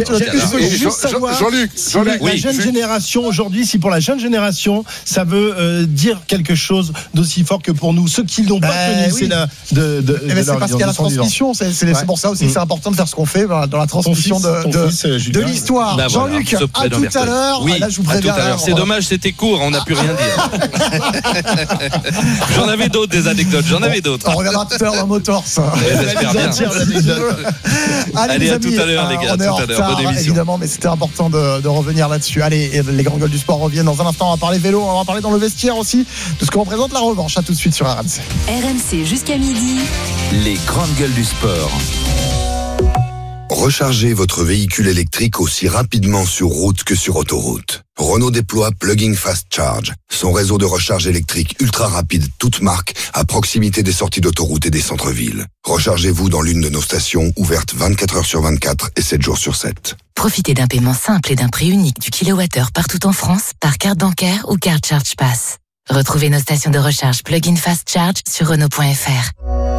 Jean-Luc, si la, oui, la jeune génération aujourd'hui, si pour la jeune génération, ça veut euh, dire quelque chose d'aussi fort que pour nous, ceux qui n'ont pas bah, connu, oui. c'est la de, de, eh ben de c'est parce qu'il y a la transmission. C'est, c'est, ouais. c'est pour ça aussi que c'est important de faire ce qu'on fait dans la transmission fils, de, de, fils, de l'histoire. Ben Jean-Luc, voilà, à tout à l'heure. Oui, là, je vous préviens. C'est dommage, c'était court, on n'a pu rien dire. J'en avais d'autres des anecdotes, j'en avais d'autres. On reviendra tout à l'heure dans Motors. J'espère bien. Allez, à tout à l'heure, les gars. On est en retard, évidemment, mais c'était important de, de revenir là-dessus. Allez, les grands gueules du sport reviennent dans un instant. On va parler vélo, on va parler dans le vestiaire aussi de ce que représente la revanche. À tout de suite sur R M C. R M C jusqu'à midi. Les grandes gueules du sport. Rechargez votre véhicule électrique aussi rapidement sur route que sur autoroute. Renault déploie Plug-in Fast Charge, son réseau de recharge électrique ultra rapide, toute marque, à proximité des sorties d'autoroute et des centres-villes. Rechargez-vous dans l'une de nos stations, ouvertes vingt-quatre heures sur vingt-quatre et sept jours sur sept. Profitez d'un paiement simple et d'un prix unique du kilowattheure partout en France, par carte bancaire ou carte Charge Pass. Retrouvez nos stations de recharge Plug-in Fast Charge sur Renault point F R.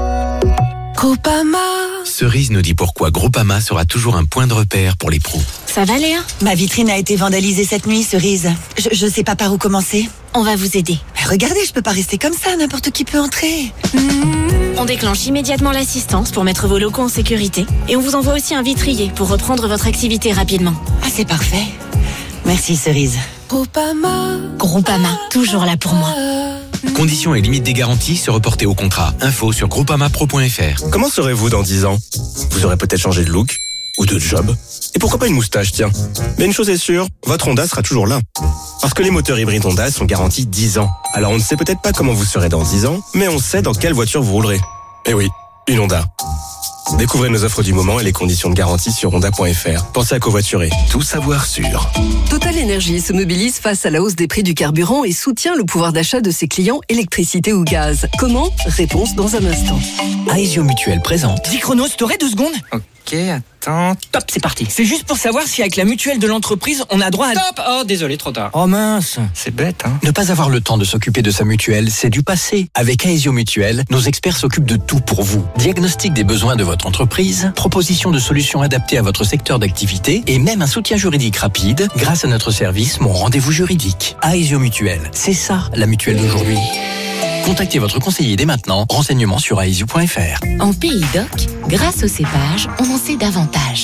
Groupama. Cerise nous dit pourquoi Groupama sera toujours un point de repère pour les pros. Ça va, Léa ? Ma vitrine a été vandalisée cette nuit, Cerise. Je, je sais pas par où commencer. On va vous aider. Mais regardez, je peux pas rester comme ça, n'importe qui peut entrer. Mmh. On déclenche immédiatement l'assistance pour mettre vos locaux en sécurité. Et on vous envoie aussi un vitrier pour reprendre votre activité rapidement. Ah, c'est parfait. Merci, Cerise. Groupama. Groupama, toujours là pour moi. Conditions et limites des garanties se reporter au contrat. Info sur groupama pro point F R. Comment serez-vous dans dix ans ? Vous aurez peut-être changé de look ou de job. Et pourquoi pas une moustache, tiens. Mais une chose est sûre, votre Honda sera toujours là. Parce que les moteurs hybrides Honda sont garantis dix ans. Alors on ne sait peut-être pas comment vous serez dans dix ans, mais on sait dans quelle voiture vous roulerez. Eh oui, une Honda. Découvrez nos offres du moment et les conditions de garantie sur honda point F R. Pensez à covoiturer. Tout savoir sûr. Total Energy se mobilise face à la hausse des prix du carburant et soutient le pouvoir d'achat de ses clients électricité ou gaz. Comment ? Réponse dans un instant. Aesio Mutuelle présente. Dis Chronos, t'aurais deux secondes ? Ok, attends. Top, c'est parti. C'est juste pour savoir si avec la mutuelle de l'entreprise, on a droit à... Stop ! Oh, désolé, trop tard. Oh mince. C'est bête, hein. Ne pas avoir le temps de s'occuper de sa mutuelle, c'est du passé. Avec Aesio Mutuelle, nos experts s'occupent de tout pour vous. Diagnostic des besoins de votre entreprise, proposition de solutions adaptées à votre secteur d'activité et même un soutien juridique rapide grâce à notre service Mon Rendez-vous Juridique. Aesio Mutuelle, c'est ça la mutuelle d'aujourd'hui. Contactez votre conseiller dès maintenant. Renseignements sur aesio point F R. En Pays d'Oc, grâce au cépage, on en sait davantage.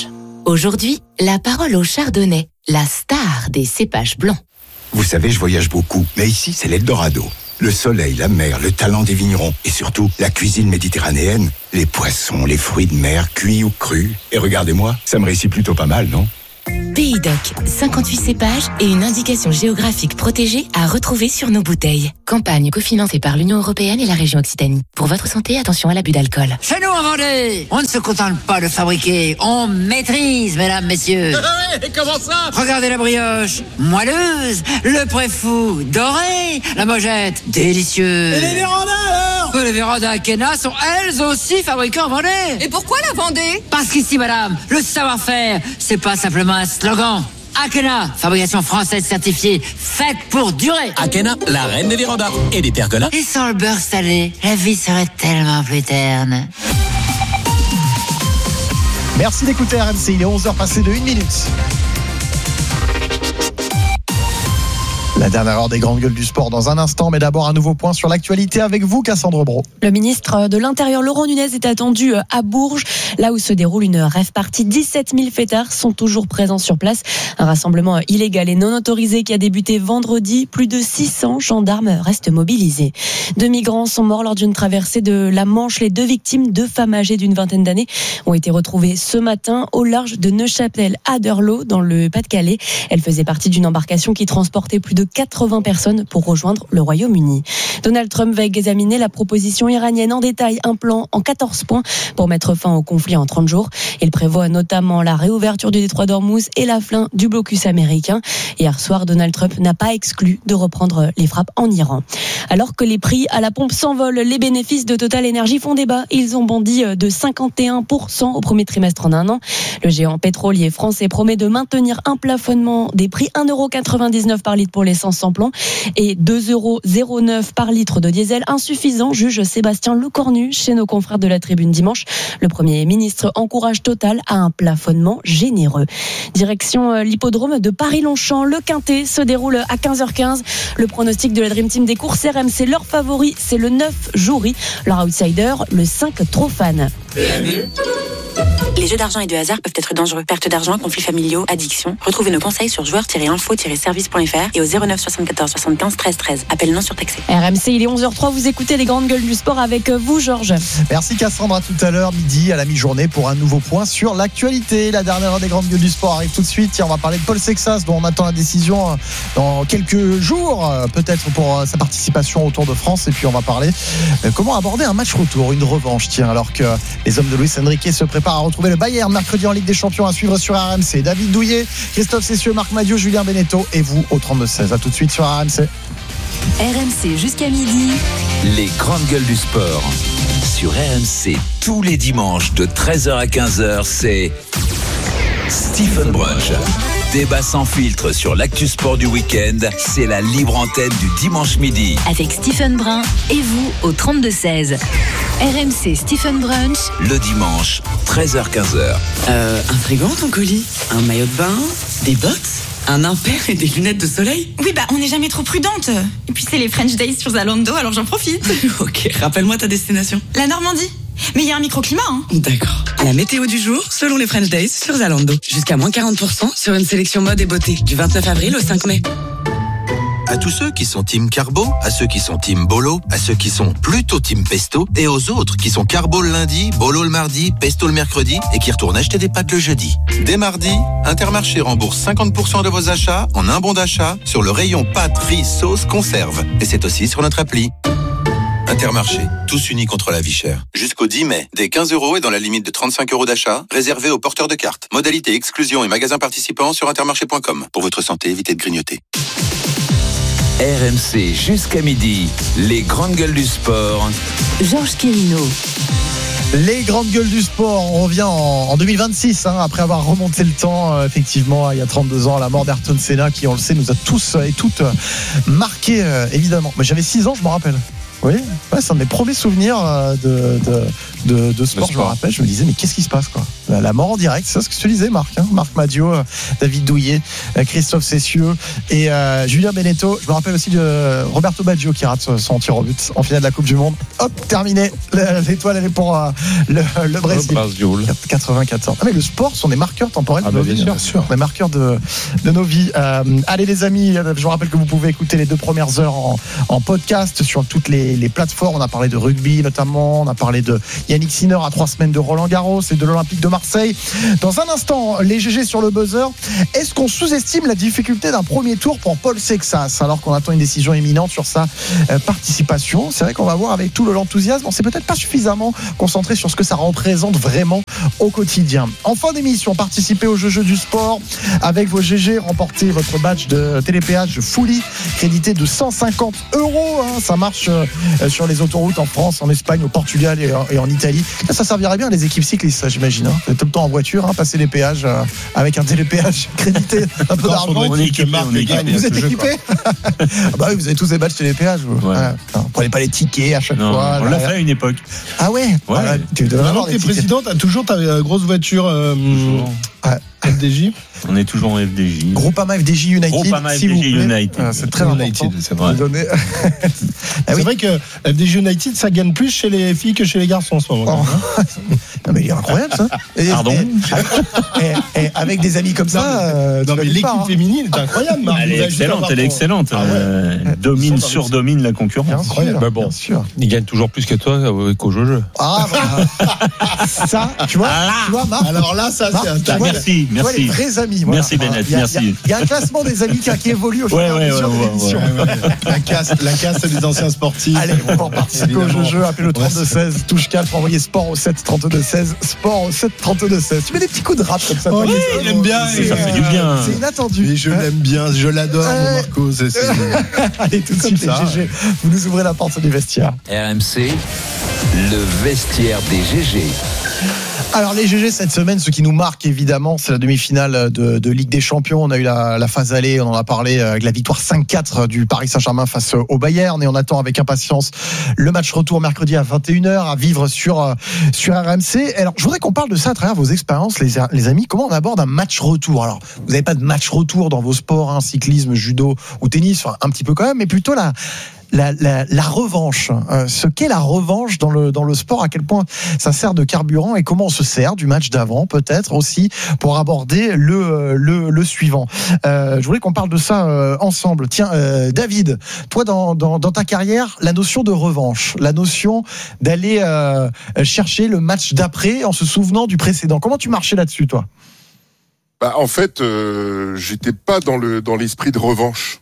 Aujourd'hui, la parole au chardonnay, la star des cépages blancs. Vous savez, je voyage beaucoup, mais ici, c'est l'Eldorado. Le soleil, la mer, le talent des vignerons et surtout la cuisine méditerranéenne, les poissons, les fruits de mer, cuits ou crus. Et regardez-moi, ça me réussit plutôt pas mal, non ? Pays Doc, cinquante-huit cépages et une indication géographique protégée à retrouver sur nos bouteilles. Campagne cofinancée par l'Union européenne et la région Occitanie. Pour votre santé, attention à l'abus d'alcool. Chez nous, en Vendée, on ne se contente pas de fabriquer, on maîtrise, mesdames, messieurs. Ouais, comment ça? Regardez la brioche, moelleuse, le préfou, doré, la mojette, délicieuse. Et les vérandas alors? Les vérandas Akena sont elles aussi fabriquées en Vendée. Et pourquoi la Vendée? Parce qu'ici, madame, le savoir-faire, c'est pas simplement un slogan. Akena, fabrication française certifiée, faite pour durer. Akena, la reine des vérandas et des pergolas. Et sans le beurre salé, la vie serait tellement plus terne. Merci d'écouter R M C, il est onze heures passées de une minute. La dernière heure des grandes gueules du sport dans un instant, mais d'abord un nouveau point sur l'actualité avec vous, Cassandre Brault. Le ministre de l'Intérieur, Laurent Nunez, est attendu à Bourges, là où se déroule une rave party. dix-sept mille fêtards sont toujours présents sur place. Un rassemblement illégal et non autorisé qui a débuté vendredi. Plus de six cents gendarmes restent mobilisés. Deux migrants sont morts lors d'une traversée de la Manche. Les deux victimes, deux femmes âgées d'une vingtaine d'années, ont été retrouvées ce matin au large de Neuchâtel à Derlo, dans le Pas-de-Calais. Elles faisaient partie d'une embarcation qui transportait plus de quatre-vingts personnes pour rejoindre le Royaume-Uni. Donald Trump va examiner la proposition iranienne en détail, un plan en quatorze points pour mettre fin au conflit en trente jours. Il prévoit notamment la réouverture du détroit d'Ormuz et la fin du blocus américain. Hier soir, Donald Trump n'a pas exclu de reprendre les frappes en Iran. Alors que les prix à la pompe s'envolent, les bénéfices de Total Energy font débat. Ils ont bondi de cinquante et un pour cent au premier trimestre en un an. Le géant pétrolier français promet de maintenir un plafonnement des prix un euro quatre-vingt-dix-neuf par litre pour l'essence sans plomb et deux euros zéro neuf par litre de diesel, insuffisant, juge Sébastien Lecornu chez nos confrères de la Tribune dimanche. Le Premier ministre encourage Total à un plafonnement généreux. Direction l'hippodrome de Paris-Longchamp. Le Quintet se déroule à quinze heures quinze. Le pronostic de la Dream Team des courses R M C, leur favori, c'est le neuf Joury. Leur outsider, le cinq Trofan. Les jeux d'argent et de hasard peuvent être dangereux. Perte d'argent, conflits familiaux, addiction. Retrouvez nos conseils sur joueurs tiret info tiret service point f r et au zéro neuf soixante-quatorze soixante-quinze treize treize. Appel non surtaxé. R M C, il est onze heures trois. Vous écoutez les grandes gueules du sport avec vous, Georges. Merci Cassandra. À tout à l'heure, midi, à la mi-journée, pour un nouveau point sur l'actualité. La dernière heure des grandes gueules du sport arrive tout de suite. Tiens, on va parler de Paul Sexas, dont on attend la décision dans quelques jours, peut-être pour sa participation au Tour de France. Et puis, on va parler comment aborder un match retour, une revanche. Tiens, alors que les hommes de Luis Enrique se préparent à retrouver le Bayern mercredi en Ligue des Champions, à suivre sur R M C. David Douillet, Christophe Cessieux, Marc Madiot, Julien Beneteau et vous au trente-deux seize. À tout de suite sur R M C. R M C jusqu'à midi. Les grandes gueules du sport. Sur R M C, tous les dimanches de treize heures à quinze heures, c'est Stephen Brunch. Débat sans filtre sur l'actu sport du week-end, c'est la libre antenne du dimanche midi. Avec Stephen Brun et vous au trente-deux seize. R M C Stephen Brunch. Le dimanche, treize heures quinze heures. Euh, un frigo, ton colis, un maillot de bain, des bottes, un impair et des lunettes de soleil. Oui, bah on n'est jamais trop prudente. Et puis c'est les French Days sur Zalando, alors j'en profite. Ok, rappelle-moi ta destination. La Normandie. Mais il y a un microclimat, hein. D'accord. La météo du jour, selon les French Days sur Zalando. Jusqu'à moins quarante pour cent sur une sélection mode et beauté. Du vingt-neuf avril au cinq mai. À tous ceux qui sont team carbo, à ceux qui sont team bolo, à ceux qui sont plutôt team pesto, et aux autres qui sont carbo le lundi, bolo le mardi, pesto le mercredi, et qui retournent acheter des pâtes le jeudi. Dès mardi, Intermarché rembourse cinquante pour cent de vos achats en un bon d'achat sur le rayon pâtes, riz, sauce, conserve. Et c'est aussi sur notre appli. Intermarché, tous unis contre la vie chère. Jusqu'au dix mai, dès quinze euros et dans la limite de trente-cinq euros d'achat, réservé aux porteurs de cartes. Modalité exclusion et magasins participants sur intermarché point com. Pour votre santé, évitez de grignoter. R M C jusqu'à midi, les grandes gueules du sport. Georges Quirino. Les grandes gueules du sport, on revient en, en deux mille vingt-six, hein, après avoir remonté le temps, euh, effectivement, il y a trente-deux ans, la mort d'Ayrton Senna, qui, on le sait, nous a tous et toutes marqués, euh, évidemment. Mais j'avais six ans, je me rappelle. Oui, ouais, c'est un de mes premiers souvenirs de, de, de, de sport, je me rappelle, je me disais mais qu'est-ce qui se passe quoi ? La, la mort en direct, c'est ça ce que je te disais Marc, hein Marc Madio, euh, David Douillet, euh, Christophe Cessieux et euh, Julien Beneteau. Je me rappelle aussi de Roberto Baggio qui rate son tir au but en finale de la Coupe du Monde. Hop, terminé. L'étoile elle est pour euh, le, le Brésil. quatre-vingt-quatorze. Ah mais le sport sont des marqueurs temporels ah de nos bah, vies, bien hein. sûr. Des marqueurs de, de nos vies. Euh, allez les amis, je vous rappelle que vous pouvez écouter les deux premières heures en, en podcast sur toutes les, les plateformes. On a parlé de rugby notamment, on a parlé de Yannick Sinner à trois semaines de Roland Garros et de l'Olympique de Marseille. Dans un instant, les G G sur le buzzer. Est-ce qu'on sous-estime la difficulté d'un premier tour pour Paul Sexas alors qu'on attend une décision imminente sur sa euh, participation? C'est vrai qu'on va voir avec tout l'enthousiasme. On s'est peut-être pas suffisamment concentré sur ce que ça représente vraiment au quotidien. En fin d'émission, participez au jeu, jeu du sport avec vos G G, remportez votre badge de télépéage Fully crédité de cent cinquante euros. Hein. Ça marche euh, sur les autoroutes en France, en Espagne, au Portugal et, et en Italie. Là, ça servirait bien à les équipes cyclistes, ça, j'imagine. Hein. Vous êtes tout le temps en voiture, hein, passer les péages euh, avec un télépéage crédité, un peu d'argent. On est équipé, on est équipé. Vous êtes équipés ah bah oui, vous avez tous des badges télépéage. Vous ouais. Vous ne prenez pas les tickets à chaque non, fois. On l'a fait à une époque. Ah ouais, ouais. Voilà, tu devais avoir des présidents, t'as toujours ta grosse voiture euh, F D J. On est toujours en F D J. Groupama F D J United. Groupama F D J United. Ah, c'est très important. C'est vrai. Donner... ah, c'est oui. vrai que F D J United, ça gagne plus chez les filles que chez les garçons en ce moment. Oh. Non mais il est incroyable ça. Et, Pardon. Et, et, et avec des amis comme ça. Euh, non mais l'équipe pas, hein. féminine est incroyable. Marc. Elle est excellente, elle est excellente. Ah ouais. euh, domine, surdomine la concurrence. Incroyable. Bah bon, il gagne toujours plus que toi qu'au jeu. Ah bah, ça, tu vois, ah tu vois, Marc. Alors là, ça, Marc, c'est un vois, merci, tu vois, merci. Les vrais amis. Voilà. Merci Bennett, il y a, merci. Il y, y a un classement des amis qui, qui évolue au fur et à mesure de l'émission. La caste, la caste des anciens sportifs. Allez, on va participer au jeu, jeu, appelez le trente-deux seize, touche quatre, envoyez sport au sept trente-deux seize, sport au sept trente-deux seize. Tu mets des petits coups de rap comme ça. Oui, il aime bien. Ça fait du bien. C'est inattendu. Et je l'aime bien, je l'adore, mon Marco. Allez, tout de suite, les G G, vous nous ouvrez la porte du vestiaire. R M C, le vestiaire des G G. Alors les G G cette semaine, ce qui nous marque évidemment, c'est la demi-finale de, de Ligue des Champions. On a eu la, la phase aller, on en a parlé avec la victoire cinq quatre du Paris Saint-Germain face au Bayern, et on attend avec impatience le match retour mercredi à vingt et une heures à vivre sur sur R M C. Alors je voudrais qu'on parle de ça à travers vos expériences, les, les amis. Comment on aborde un match retour? Alors vous n'avez pas de match retour dans vos sports, hein, cyclisme, judo ou tennis, enfin un petit peu quand même, mais plutôt la La, la, la revanche, euh, ce qu'est la revanche dans le, dans le sport, à quel point ça sert de carburant et comment on se sert du match d'avant peut-être aussi pour aborder le, le, le suivant. Euh, je voulais qu'on parle de ça euh, ensemble. Tiens, euh, David, toi dans, dans, dans ta carrière, la notion de revanche, la notion d'aller euh, chercher le match d'après en se souvenant du précédent, comment tu marchais là-dessus toi? Bah, en fait, euh, j'étais pas dans, le, dans l'esprit de revanche.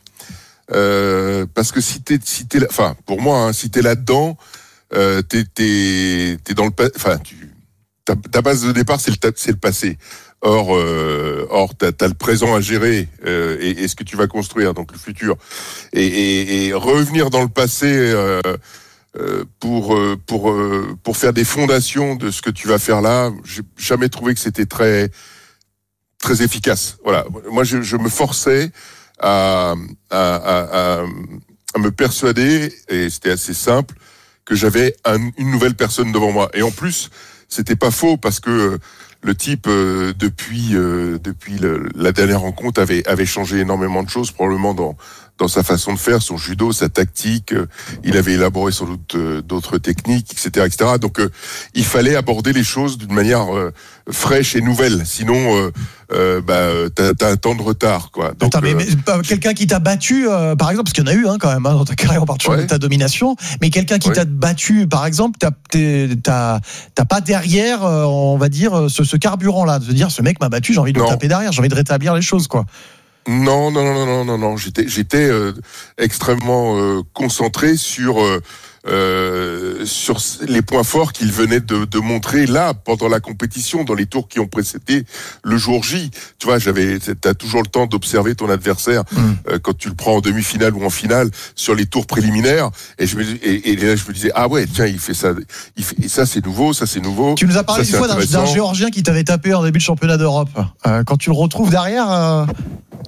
Euh, parce que si t'es, si t'es, enfin, pour moi, hein, si t'es là-dedans, euh, t'es, t'es, t'es dans le, enfin, tu, ta, ta base de départ, c'est le, c'est le passé. Or, euh, or, t'as, t'as le présent à gérer euh, et, et ce que tu vas construire, donc le futur. Et, et, et revenir dans le passé euh, euh, pour pour pour faire des fondations de ce que tu vas faire là, j'ai jamais trouvé que c'était très très efficace. Voilà, moi, je, je me forçais À, à, à, à me persuader, et c'était assez simple, que j'avais un, une nouvelle personne devant moi. Et en plus, c'était pas faux parce que le type, euh, depuis euh, depuis le, la dernière rencontre, avait avait changé énormément de choses, probablement dans dans sa façon de faire, son judo, sa tactique. Euh, il avait élaboré sans doute euh, d'autres techniques, et cetera, et cetera. Donc, euh, il fallait aborder les choses d'une manière euh, fraîche et nouvelle. Sinon, euh, euh, bah, t'as, t'as un temps de retard, quoi. Donc, Attends, mais, euh, mais quelqu'un qui t'a battu, euh, par exemple, parce qu'il y en a eu hein, quand même hein, dans ta carrière, on parle toujours ouais. de ta domination, mais quelqu'un qui ouais. t'a battu, par exemple, t'as, t'as, t'as pas derrière, euh, on va dire, ce, ce carburant-là, de se dire, ce mec m'a battu, j'ai envie de non. le taper derrière, j'ai envie de rétablir les choses, quoi. Non, non, non, non, non, non. J'étais, j'étais euh, extrêmement euh, concentré sur euh, euh, sur les points forts qu'il venait de, de montrer là pendant la compétition, dans les tours qui ont précédé le jour J. Tu vois, j'avais, t'as toujours le temps d'observer ton adversaire mmh. euh, quand tu le prends en demi-finale ou en finale sur les tours préliminaires. Et je me, et, et là, je me disais, ah ouais, tiens, il fait ça, il fait, et ça c'est nouveau, ça c'est nouveau. Tu nous as parlé ça, une fois d'un, d'un Géorgien qui t'avait tapé en début de championnat d'Europe. Euh, quand tu le retrouves derrière. Euh...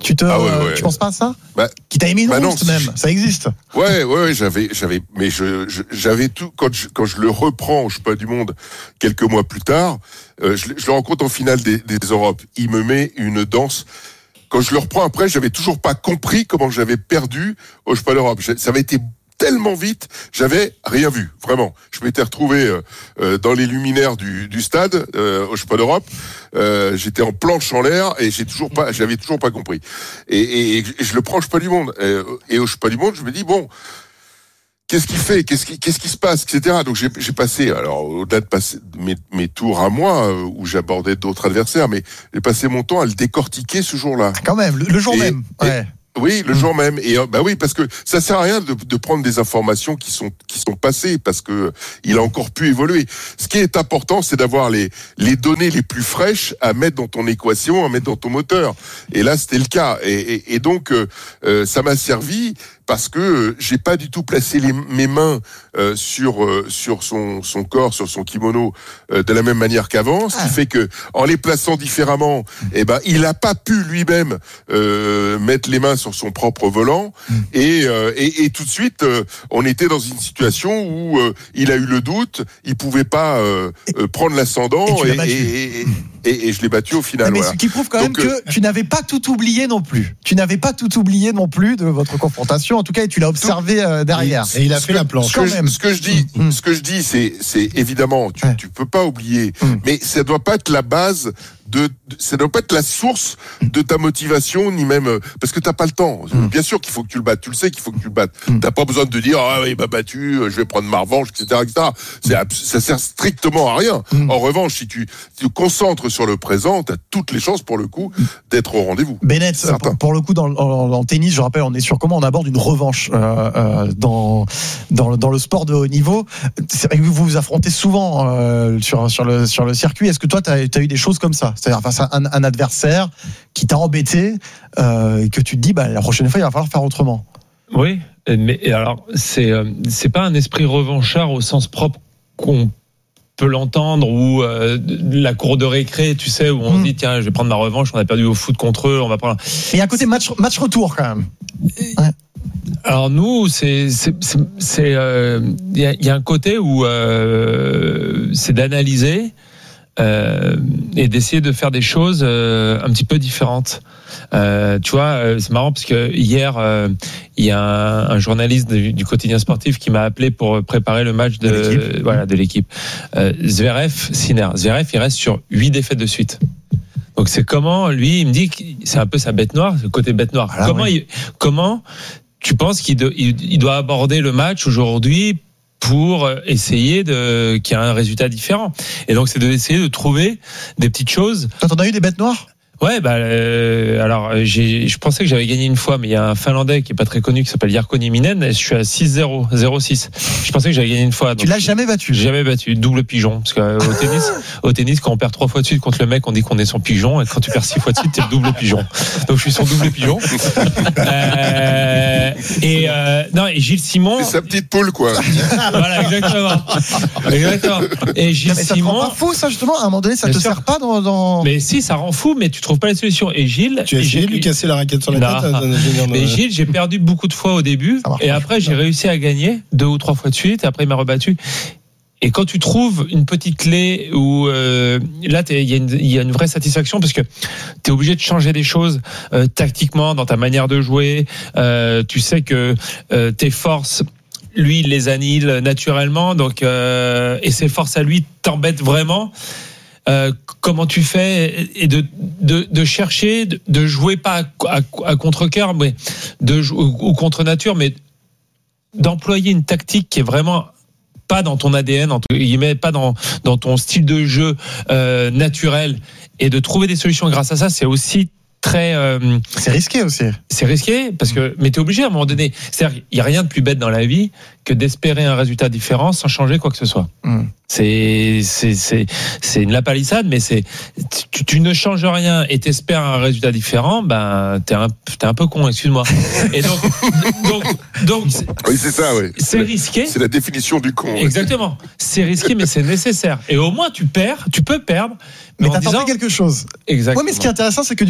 Tu te, ah ouais, ouais. tu penses pas à ça? Bah, qui t'a émis une bah rousse non, même, je... ça existe. Ouais, ouais, ouais, j'avais, j'avais, mais je, je j'avais tout quand je, quand je le reprends, je sais pas du monde, quelques mois plus tard, euh, je, je le rencontre en finale des, des Europes. Il me met une danse. Quand je le reprends après, j'avais toujours pas compris comment j'avais perdu au Championnat d'Europe. Ça avait été tellement vite, j'avais rien vu, vraiment. Je m'étais retrouvé euh, dans les luminaires du, du stade euh, au Championnat d'Europe. Euh, j'étais en planche en l'air et j'ai toujours pas, j'avais toujours pas compris. Et, et, et je le prends au Championnat du Monde. Et, et au Championnat du Monde, je me dis bon, qu'est-ce qu'il fait, qu'est-ce qui, qu'est-ce qui se passe, et cetera. Donc j'ai, j'ai passé, alors au-delà de passer mes, mes tours à moi euh, où j'abordais d'autres adversaires, mais j'ai passé mon temps à le décortiquer ce jour-là. Quand même, le, le jour et, même. Ouais. Et, Oui, le jour même. Et bah oui, parce que ça sert à rien de, de prendre des informations qui sont qui sont passées, parce que il a encore pu évoluer. Ce qui est important, c'est d'avoir les les données les plus fraîches à mettre dans ton équation, à mettre dans ton moteur. Et là, c'était le cas. Et, et, et donc, euh, ça m'a servi parce que j'ai pas du tout placé les, mes mains euh, sur euh, sur son son corps, sur son kimono euh, de la même manière qu'avant, ce qui ah. fait que en les plaçant différemment, eh ben il a pas pu lui-même euh, mettre les mains sur son propre volant mmh. et, euh, et et tout de suite euh, on était dans une situation où euh, il a eu le doute, il pouvait pas euh, euh, prendre l'ascendant et, et, et, et, et, et je l'ai battu au final. Mais voilà. ce qui prouve quand Donc, même que euh, tu n'avais pas tout oublié non plus. Tu n'avais pas tout oublié non plus de votre confrontation. En tout cas, et tu l'as observé euh, derrière. Et il a fait que, la planche. Ce que, je, ce que je dis, mmh. ce que je dis, c'est, c'est évidemment, tu, ouais. tu peux pas oublier, mmh. mais ça doit pas être la base. De, de, ça doit pas être la source de ta motivation, ni même parce que t'as pas le temps. Mmh. Bien sûr qu'il faut que tu le battes. Tu le sais qu'il faut que tu le battes. Mmh. T'as pas besoin de te dire ah il m'a battu, je vais prendre ma revanche, et cetera, et cetera. C'est, ça sert strictement à rien. Mmh. En revanche, si tu, tu te concentres sur le présent, t'as toutes les chances pour le coup d'être au rendez-vous. Bennett, pour, pour le coup dans, en, en tennis, je rappelle, on est sur comment on aborde une revanche euh, euh, dans, dans dans le sport de haut niveau. Vous vous affrontez souvent euh, sur sur le sur le circuit. Est-ce que toi t'as t'as eu des choses comme ça? C'est-à-dire face à un, un adversaire qui t'a embêté euh, et que tu te dis bah, la prochaine fois il va falloir faire autrement. Oui, mais alors c'est c'est pas un esprit revanchard au sens propre qu'on peut l'entendre, ou euh, la cour de récré, tu sais, où on mmh. se dit tiens je vais prendre ma revanche, on a perdu au foot contre eux, on va prendre. Et à côté match match retour quand même. Ouais. Alors nous, c'est c'est c'est, c'est euh, y a, y a un côté où euh, c'est d'analyser. Euh, et d'essayer de faire des choses euh, un petit peu différentes. Euh, tu vois, euh, c'est marrant parce que hier, il euh, y a un, un journaliste du, du quotidien sportif qui m'a appelé pour préparer le match de, de l'équipe. Voilà, de l'équipe. Euh, Zverev, Sinner. Zverev, il reste sur huit défaites de suite. Donc c'est comment, lui, il me dit que c'est un peu sa bête noire, le côté bête noire. Voilà, comment, oui. il, comment tu penses qu'il do, il, il doit aborder le match aujourd'hui pour essayer de qu'il y ait un résultat différent. Et donc c'est d'essayer de trouver des petites choses. Toi, t'en as eu des bêtes noires ? Ouais, bah euh, alors j'ai, je pensais que j'avais gagné une fois, mais il y a un Finlandais qui est pas très connu qui s'appelle Jarkko Nieminen. Et je suis à six zéro, zéro six. Je pensais que j'avais gagné une fois. Tu l'as jamais battu ? Jamais battu, double pigeon. Parce qu'au tennis, au tennis, quand on perd trois fois de suite contre le mec, on dit qu'on est son pigeon, et quand tu perds six fois de suite, t'es le double pigeon. Donc je suis son double pigeon. Euh, et euh, non, et Gilles Simon. C'est sa petite poule, quoi. Voilà, exactement. Exactement. Et Gilles non, mais ça Simon. te rend pas fou, ça justement. À un moment donné, ça te sûr. sert pas dans, dans. Mais si, ça rend fou, mais tu trouves pas la solution. Et Gilles, tu as essayé de lui casser la raquette sur la non. tête. Hein, mais Gilles, j'ai perdu beaucoup de fois au début, et après j'ai réussi à gagner deux ou trois fois de suite. Et après il m'a rebattu. Et quand tu trouves une petite clé où euh, là il y a une il y a une vraie satisfaction parce que tu es obligé de changer des choses euh, tactiquement dans ta manière de jouer. Euh, tu sais que euh, tes forces, lui, il les annihile naturellement. Donc euh, et ses forces à lui t'embêtent vraiment. Euh, comment tu fais et de de de chercher de, de jouer pas à, à, à contre-cœur mais de ou, ou contre nature, mais d'employer une tactique qui est vraiment pas dans ton A D N, entre guillemets, pas dans dans ton style de jeu euh, naturel, et de trouver des solutions grâce à ça, c'est aussi très euh, c'est risqué aussi. C'est risqué parce que mais t'es obligé à un moment donné. C'est-à-dire, il y a rien de plus bête dans la vie que d'espérer un résultat différent sans changer quoi que ce soit. Mm. C'est c'est c'est c'est une lapalissade, mais c'est tu, tu ne changes rien et t'espères un résultat différent, ben t'es un t'es un peu con, excuse-moi. Et donc donc donc c'est, oui c'est ça, oui. C'est risqué. C'est la définition du con. Exactement. C'est risqué, mais c'est nécessaire. Et au moins tu perds, tu peux perdre. Mais, mais t'as tenté quelque chose. Exactement. Ouais, mais ce qui est intéressant, c'est que du coup, dans la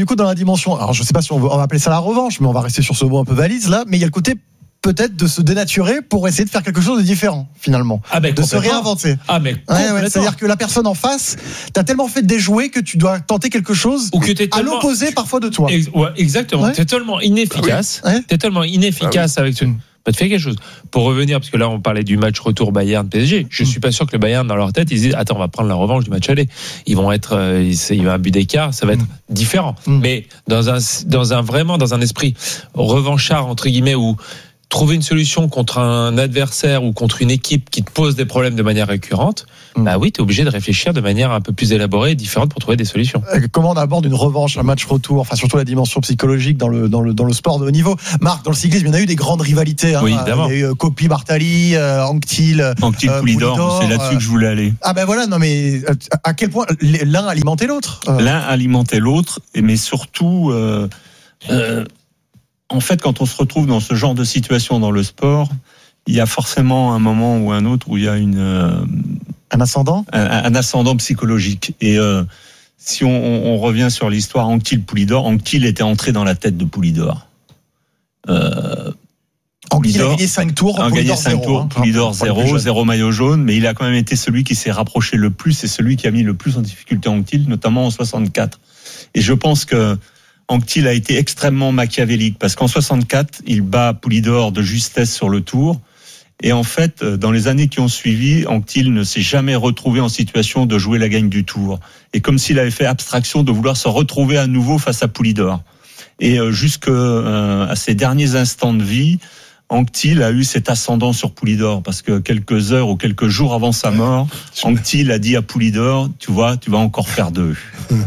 dimension. Alors je sais pas si on va, on va appeler ça la revanche, mais on va rester sur ce mot un peu valise là. Mais il y a le côté peut-être de se dénaturer pour essayer de faire quelque chose de différent finalement, ah ben, de se réinventer. Ah mais ouais, ouais, c'est-à-dire que la personne en face, t'as tellement fait déjouer que tu dois tenter quelque chose ou que t'es à tellement... l'opposé parfois de toi. Ex- ouais, exactement. Ouais. T'es tellement inefficace. Ah oui. ouais. T'es tellement inefficace ah oui. avec ce. Bah, tu fais quelque chose. Pour revenir, parce que là on parlait du match retour Bayern-P S G. Je mmh. suis pas sûr que le Bayern dans leur tête ils disent attends on va prendre la revanche du match aller. Ils vont être, euh, il y a un but d'écart, ça va être mmh. différent. Mmh. Mais dans un, dans un vraiment dans un esprit revanchard entre guillemets où trouver une solution contre un adversaire ou contre une équipe qui te pose des problèmes de manière récurrente, mmh. bah oui, tu es obligé de réfléchir de manière un peu plus élaborée et différente pour trouver des solutions. Comment on aborde une revanche, un match retour, enfin surtout la dimension psychologique dans le dans le dans le sport de haut niveau. Marc, dans le cyclisme, il y en a eu des grandes rivalités. Hein. Oui, évidemment. Il y a eu Coppi, Bartali, euh, Anquetil, Anquetil, euh, Poulidor. Poulidor. C'est là-dessus euh... que je voulais aller. Ah ben voilà, non mais à quel point l'un alimentait l'autre. Euh... L'un alimentait l'autre, mais surtout. Euh, euh, En fait, quand on se retrouve dans ce genre de situation dans le sport, il y a forcément un moment ou un autre où il y a une euh, un ascendant, un, un ascendant psychologique. Et euh, si on, on revient sur l'histoire Anquetil-Poulidor, Anquetil était entré dans la tête de Poulidor. Euh, Anquetil a gagné cinq tours, a gagné cinq tours, hein, Poulidor zéro, zéro maillot jaune, mais il a quand même été celui qui s'est rapproché le plus et celui qui a mis le plus en difficulté Anquetil, notamment en soixante-quatre. Et je pense que Anquetil a été extrêmement machiavélique parce qu'en soixante-quatre, il bat Poulidor de justesse sur le tour. Et en fait, dans les années qui ont suivi, Anquetil ne s'est jamais retrouvé en situation de jouer la gagne du tour. Et comme s'il avait fait abstraction de vouloir se retrouver à nouveau face à Poulidor. Et jusqu'à euh, ses derniers instants de vie, Anquetil a eu cet ascendant sur Poulidor parce que quelques heures ou quelques jours avant sa mort, Anquetil a dit à Poulidor, tu vois, tu vas encore faire deux.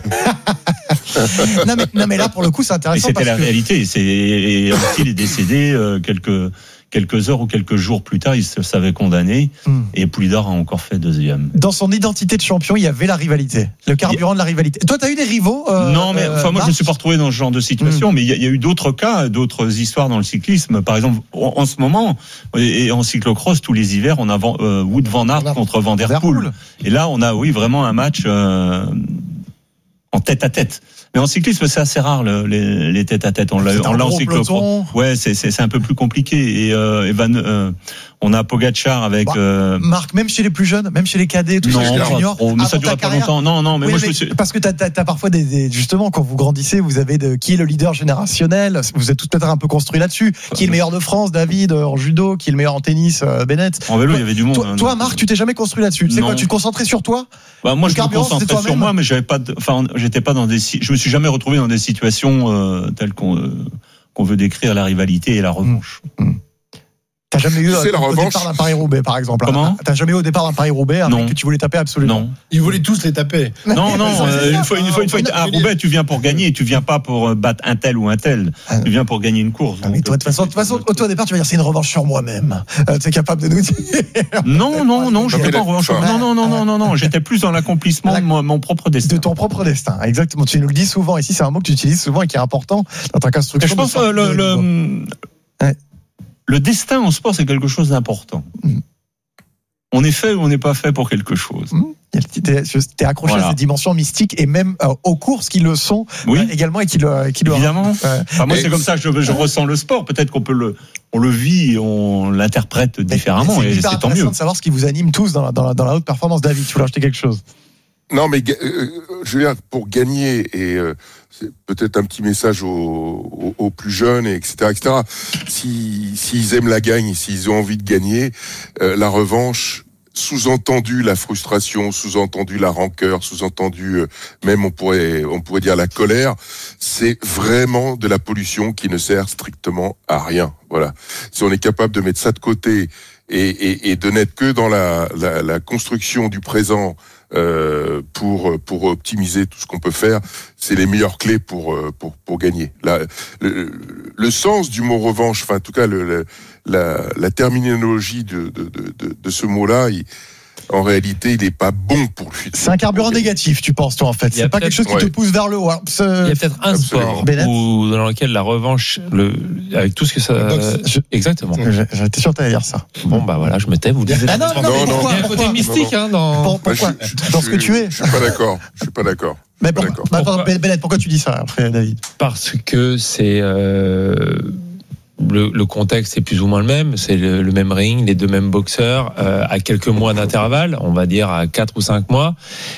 non, mais, non mais là pour le coup c'est intéressant. Et c'était parce la que... réalité. C'est, et Anquetil est décédé euh, quelques quelques heures ou quelques jours plus tard, il se savait condamné mm. et Poulidor a encore fait deuxième. Dans son identité de champion, il y avait la rivalité, le carburant de la rivalité. Toi, t'as eu des rivaux euh, Non, mais enfin moi Marc je me suis pas retrouvé dans ce genre de situation, mm. mais il y, y a eu d'autres cas, d'autres histoires dans le cyclisme. Par exemple, en, en ce moment, et en cyclocross, tous les hivers, on a euh, Wout van Aert contre Van der Poel. Et là, on a oui vraiment un match euh, en tête à tête. Mais en cyclisme, c'est assez rare le, les, les tête à tête. On l'a, on l'a en cyclocross. Ouais, c'est, c'est, c'est un peu plus compliqué. Et euh, Evan, euh, on a Pogacar avec. Bah, euh... Marc, même chez les plus jeunes, même chez les cadets, tout non, ça, chez les juniors. Trop, mais ça dure pas carrière. longtemps. Non, non, mais oui, moi mais je me suis. Parce que t'as, t'as, t'as parfois des, des, justement, quand vous grandissez, vous avez de qui est le leader générationnel. Vous êtes tous peut-être un peu construits là-dessus. Qui est le meilleur de France, David, en judo. Qui est le meilleur en tennis, Bennett. En vélo, il y avait du monde. Toi, hein, toi Marc, tu t'es jamais construit là-dessus. Tu sais quoi, tu te concentrais sur toi. Bah moi, je me concentrais sur moi, mais j'avais pas. Enfin, j'étais pas dans des. Je me suis jamais retrouvé dans des situations euh, telles qu'on euh, qu'on veut décrire la rivalité et la revanche. Mmh. T'as jamais eu c'est au revanche. départ d'un Paris-Roubaix, par exemple. Comment T'as jamais eu au départ d'un Paris-Roubaix un non. mec que tu voulais taper absolument. Non. Ils voulaient tous les taper. Non, non. euh, une fois, une fois, une fois. À Roubaix, tu viens pour gagner. Tu viens pas pour battre un tel ou un tel. Ah, tu viens pour gagner une course. Ah, mais toi, de toute façon, de toute façon, toi, au départ, tu vas dire c'est une revanche sur moi-même. Euh, tu es capable de nous dire. Non, non, non. J'étais pas en revanche. Non, non, non, non, non, non. J'étais plus dans l'accomplissement de mon, mon propre destin. De ton propre destin, exactement. Tu nous le dis souvent. Ici, c'est un mot que tu utilises souvent et qui est important dans ta construction. Je pense que le, le, ouais. le destin en sport, c'est quelque chose d'important. Mmh. On est fait ou on n'est pas fait pour quelque chose. Mmh. T'es, t'es accroché voilà. à ces dimensions mystiques et même euh, aux courses qui le sont oui. euh, également et qui le, qui le évidemment. Ouais. Enfin, moi, et c'est comme ça que je, je ressens le sport. Peut-être qu'on peut le, on le vit, et on l'interprète différemment et, et c'est, c'est tant mieux. De savoir ce qui vous anime tous dans la, dans la, dans la haute performance. David, tu voulais acheter quelque chose? Non, mais euh, je veux dire, pour gagner, et euh, c'est peut-être un petit message aux, aux, aux plus jeunes, et etc., et cetera. Si, s'ils aiment la gagne, s'ils ont envie de gagner, euh, la revanche, sous-entendu la frustration, sous-entendu la rancœur, sous-entendu euh, même on pourrait, on pourrait dire la colère, c'est vraiment de la pollution qui ne sert strictement à rien. Voilà. Si on est capable de mettre ça de côté et, et, et de n'être que dans la, la, la construction du présent. Euh, pour pour optimiser tout ce qu'on peut faire, c'est les meilleures clés pour pour pour gagner. La, le, le sens du mot revanche, enfin en tout cas le, le, la la terminologie de de de de ce mot-là, il, en réalité, il n'est pas bon pour le futur. C'est un carburant négatif, tu penses, toi, en fait. C'est pas quelque chose qui ouais. te pousse vers le haut. Alors, il y a peut-être un Absolument. sport où, dans lequel la revanche, le, avec tout ce que ça. Je... Exactement. J'étais sûr que t'allais dire ça. Bon, bah voilà, je me tais, vous disiez. Ah non, non, non, non, il y a un côté mystique, hein, dans. Pourquoi bah, je, je, Dans ce que tu es. Je suis pas d'accord. Je suis pas d'accord. Mais pour, bah, pourquoi, Bennett, pourquoi tu dis ça, après, David? Parce que c'est euh, le, le contexte est plus ou moins le même. C'est le, le même ring, les deux mêmes boxeurs euh, à quelques mois d'intervalle, on va dire à quatre ou cinq mois,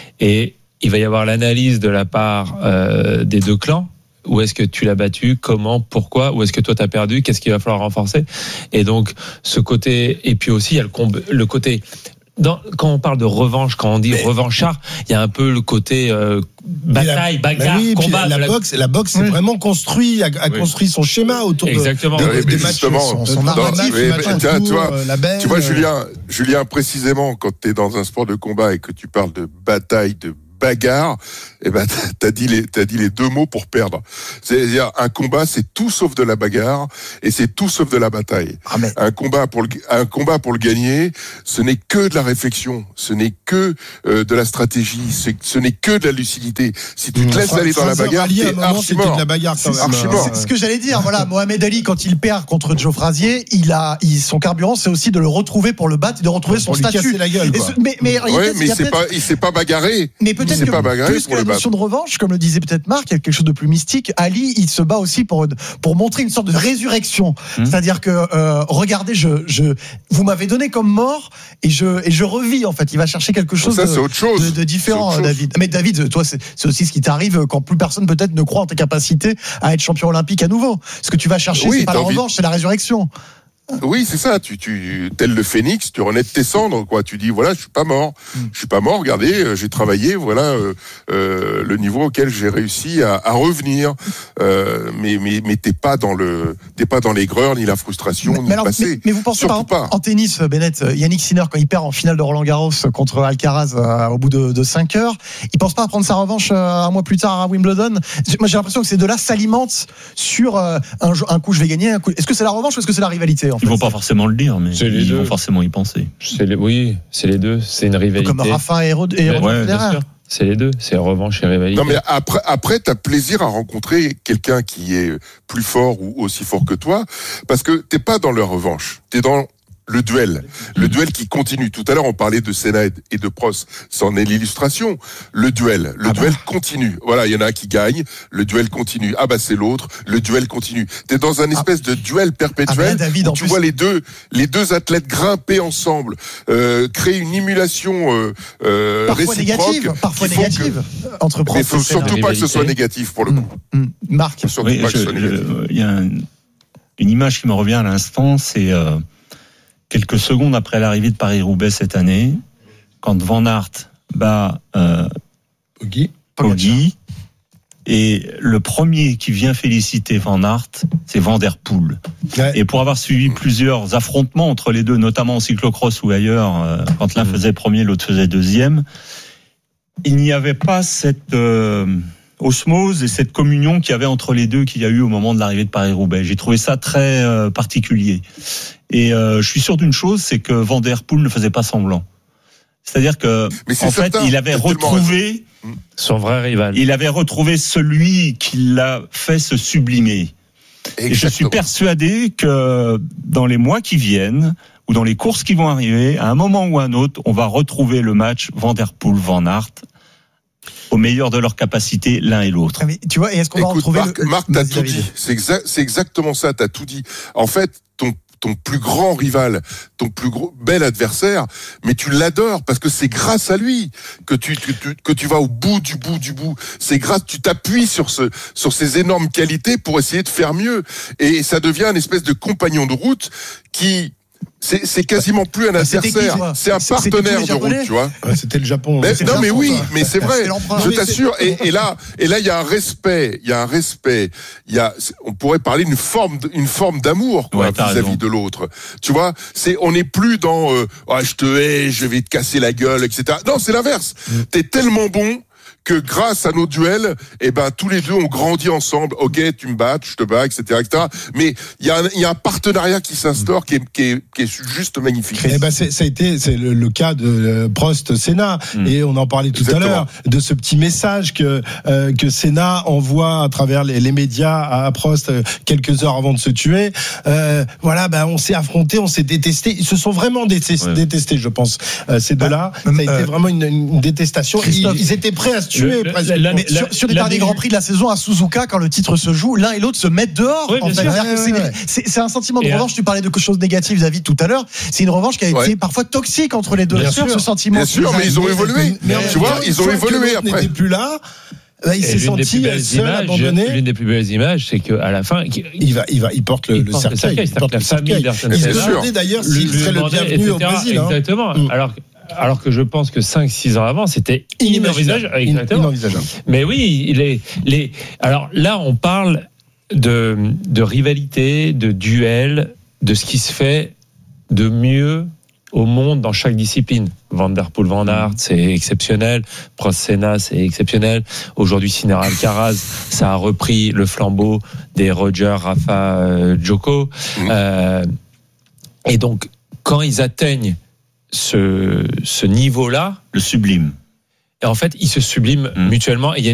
et il va y avoir l'analyse de la part euh, des deux clans. Où est-ce que tu l'as battu? Comment? Pourquoi? Où est-ce que toi t'as perdu? Qu'est-ce qu'il va falloir renforcer? Et donc ce côté, et puis aussi il y a le, comb- le côté. Dans, quand on parle de revanche, quand on dit mais, revanchard, il y a un peu le côté euh, bataille, la, bagarre, oui, combat. La, la boxe, la boxe, oui. c'est vraiment construit, a, a oui. construit son schéma autour Exactement. de, de, oui, des matchs, son, son narratif, mais, match mais, tu tour, vois, euh, la belle, tu vois, euh... Julien, Julien, précisément, quand tu es dans un sport de combat et que tu parles de bataille, de bagarre, eh ben t'as dit les t'as dit les deux mots pour perdre. C'est-à-dire un combat, c'est tout sauf de la bagarre et c'est tout sauf de la bataille. Ah mais... Un combat pour le un combat pour le gagner, ce n'est que de la réflexion, ce n'est que euh, de la stratégie, c'est, ce n'est que de la lucidité. Si tu te laisses aller dans la bagarre, t'es archi mort. De la bagarre quand même. Archi mort. C'est ce que j'allais dire. Voilà, Mohamed Ali quand il perd contre Joe Frazier, il a il, son carburant, c'est aussi de le retrouver pour le battre et de retrouver son pour statut. Lui casser la gueule. Quoi. Ce, mais mais, ouais, mais il s'est pas il s'est pas bagarré. Mais peut-être que pas bagarré plus que la notion de revanche, comme le disait peut-être Marc, il y a quelque chose de plus mystique. Ali, il se bat aussi pour pour montrer une sorte de résurrection. Mmh. C'est-à-dire que euh, regardez, je je vous m'avez donné comme mort et je et je revis en fait. Il va chercher quelque chose, ça, de, c'est autre chose. de, de différent, chose. David. Mais David, toi, c'est, c'est aussi ce qui t'arrive quand plus personne peut-être ne croit en tes capacités à être champion olympique à nouveau. Ce que tu vas chercher, oui, c'est pas la envie... revanche, c'est la résurrection. Oui, c'est ça. Tu, tu, tel le phénix, tu renais de tes cendres, quoi. Tu dis, voilà, je suis pas mort. Mm. Je suis pas mort. Regardez, j'ai travaillé. Voilà euh, euh, le niveau auquel j'ai réussi à, à revenir. Euh, mais, mais, mais t'es pas dans le, t'es pas dans l'aigreur ni la frustration mais, ni mais alors, le passé. Mais, mais vous pensez par exemple, en tennis, Bennett, Yannick Sinner quand il perd en finale de Roland Garros contre Alcaraz euh, au bout de, de cinq heures, il pense pas à prendre sa revanche euh, un mois plus tard à Wimbledon. Moi, j'ai l'impression que ces deux-là s'alimentent sur euh, un, un coup je vais gagner. Un coup. Est-ce que c'est la revanche ou est-ce que c'est la rivalité? En Ils vont pas forcément le dire, mais ils deux. vont forcément y penser. C'est les, oui, c'est les deux. C'est une rivalité. Comme Rafa et Roger Federer. C'est les deux. C'est revanche et rivalité. Non, mais après, après, t'as plaisir à rencontrer quelqu'un qui est plus fort ou aussi fort que toi, parce que t'es pas dans la revanche. T'es dans le duel, le duel qui continue. Tout à l'heure, on parlait de Senna et de Prost. C'en est l'illustration. Le duel, le ah duel bah. continue. Voilà, il y en a un qui gagne. Le duel continue. Ah bah c'est l'autre. Le duel continue. T'es dans un espèce ah. de duel perpétuel. Ah bah David, où tu plus... vois les deux, les deux athlètes grimper ensemble, euh, créer une émulation euh, euh, parfois réciproque, négative, parfois négative que... entre Prost. Mais faut surtout pas que ce soit négatif pour le coup. Mmh. Mmh. Marc, surtout oui, pas je, que ce soit négatif. Il y a un, une image qui me revient à l'instant, c'est euh, quelques secondes après l'arrivée de Paris-Roubaix cette année, quand Van Aert bat euh, Poggi, Poggi, et le premier qui vient féliciter Van Aert, c'est Van der Poel. Ouais. Et pour avoir suivi plusieurs affrontements entre les deux, notamment en cyclocross ou ailleurs, euh, quand l'un mmh. faisait premier, l'autre faisait deuxième, il n'y avait pas cette euh, osmose et cette communion qu'il y avait entre les deux qu'il y a eu au moment de l'arrivée de Paris-Roubaix. J'ai trouvé ça très euh, particulier. Et euh, je suis sûr d'une chose, c'est que Van der Poel ne faisait pas semblant. C'est-à-dire que, en fait, il avait retrouvé son vrai rival. Il avait retrouvé celui qui l'a fait se sublimer. Exactement. Et je suis persuadé que dans les mois qui viennent, ou dans les courses qui vont arriver, à un moment ou à un autre, on va retrouver le match Van der Poel-Van Aert au meilleur de leur capacité, l'un et l'autre. Mais tu vois, et est-ce qu'on Écoute, va retrouver Marc, le... Marc, t'as tout dit. C'est, exa- c'est exactement ça, t'as tout dit. En fait, ton ton plus grand rival, ton plus gros, bel adversaire, mais tu l'adores parce que c'est grâce à lui que tu, que tu, que tu vas au bout du bout du bout. C'est grâce, tu t'appuies sur ce, sur ces énormes qualités pour essayer de faire mieux. Et ça devient une espèce de compagnon de route qui, C'est, c'est quasiment plus un adversaire, qui, c'est un partenaire de route, tu vois. Ouais, c'était le Japon. Mais, non, le mais Japon, oui, ça. mais c'est vrai. C'est je t'assure. Et, et là, et là, il y a un respect, il y a un respect. Il y a, on pourrait parler d'une forme, une forme d'amour, quoi, ouais, vis-à-vis raison. de l'autre. Tu vois, c'est, on n'est plus dans, euh, ah, je te hais, je vais te casser la gueule, et cetera. Non, c'est l'inverse. Mm. T'es tellement bon que grâce à nos duels, eh ben tous les deux on grandit ensemble. Ok, tu me bats, je te bats, et cetera, et cetera. Mais il y a un, il y a un partenariat qui s'instaure qui est, qui est, qui est juste magnifique. Eh ben c'est, ça a été c'est le, le cas de Prost Senna mmh. et on en parlait tout Exactement. à l'heure de ce petit message que euh, que Senna envoie à travers les, les médias à Prost euh, quelques heures avant de se tuer. Euh, voilà, ben on s'est affronté, on s'est détesté. Ils se sont vraiment détestés, ouais. détestés, je pense. Euh, ces deux-là, bah, ça a euh, été vraiment une, une détestation. Ils, ils étaient prêts à se tuer. Le, presque. La, la, sur, la, sur les derniers grands prix de la saison à Suzuka, quand le titre se joue, l'un et l'autre se mettent dehors. Oui, en fait. sûr, c'est, ouais, ouais. c'est, c'est un sentiment de et revanche. À... Tu parlais de choses négatives, David, tout à l'heure. C'est une revanche qui a ouais. été parfois toxique entre les deux. Bien sûr, sûr, ce sentiment. Bien sûr, mais ils ont évolué. Mais, tu vois, ils ont évolué après. N'était plus là. Là, il s'est senti seul, images, abandonné. L'une des plus belles images, c'est qu'à la fin, il va, il va, il porte le, il le porte cercueil. Le cercueil, il porte la famille d'Ayrton Senna. Il se demandait d'ailleurs s'il serait le bienvenu au Brésil. Exactement. Hein. Alors, alors que je pense que cinq six ans avant, c'était inimaginable. Exactement. Inenvisageable. Mais oui, les, les, alors là, on parle de, de rivalité, de duel, de ce qui se fait de mieux au monde dans chaque discipline. Van der Poel, Van Aert, c'est exceptionnel. Prost, Senna, c'est exceptionnel. Aujourd'hui, Sinner, Alcaraz, ça a repris le flambeau des Roger, Rafa, euh, Djoko. Mmh. Euh, et donc, quand ils atteignent ce, ce niveau-là, le sublime. Et en fait, ils se subliment mmh. mutuellement. Et il y a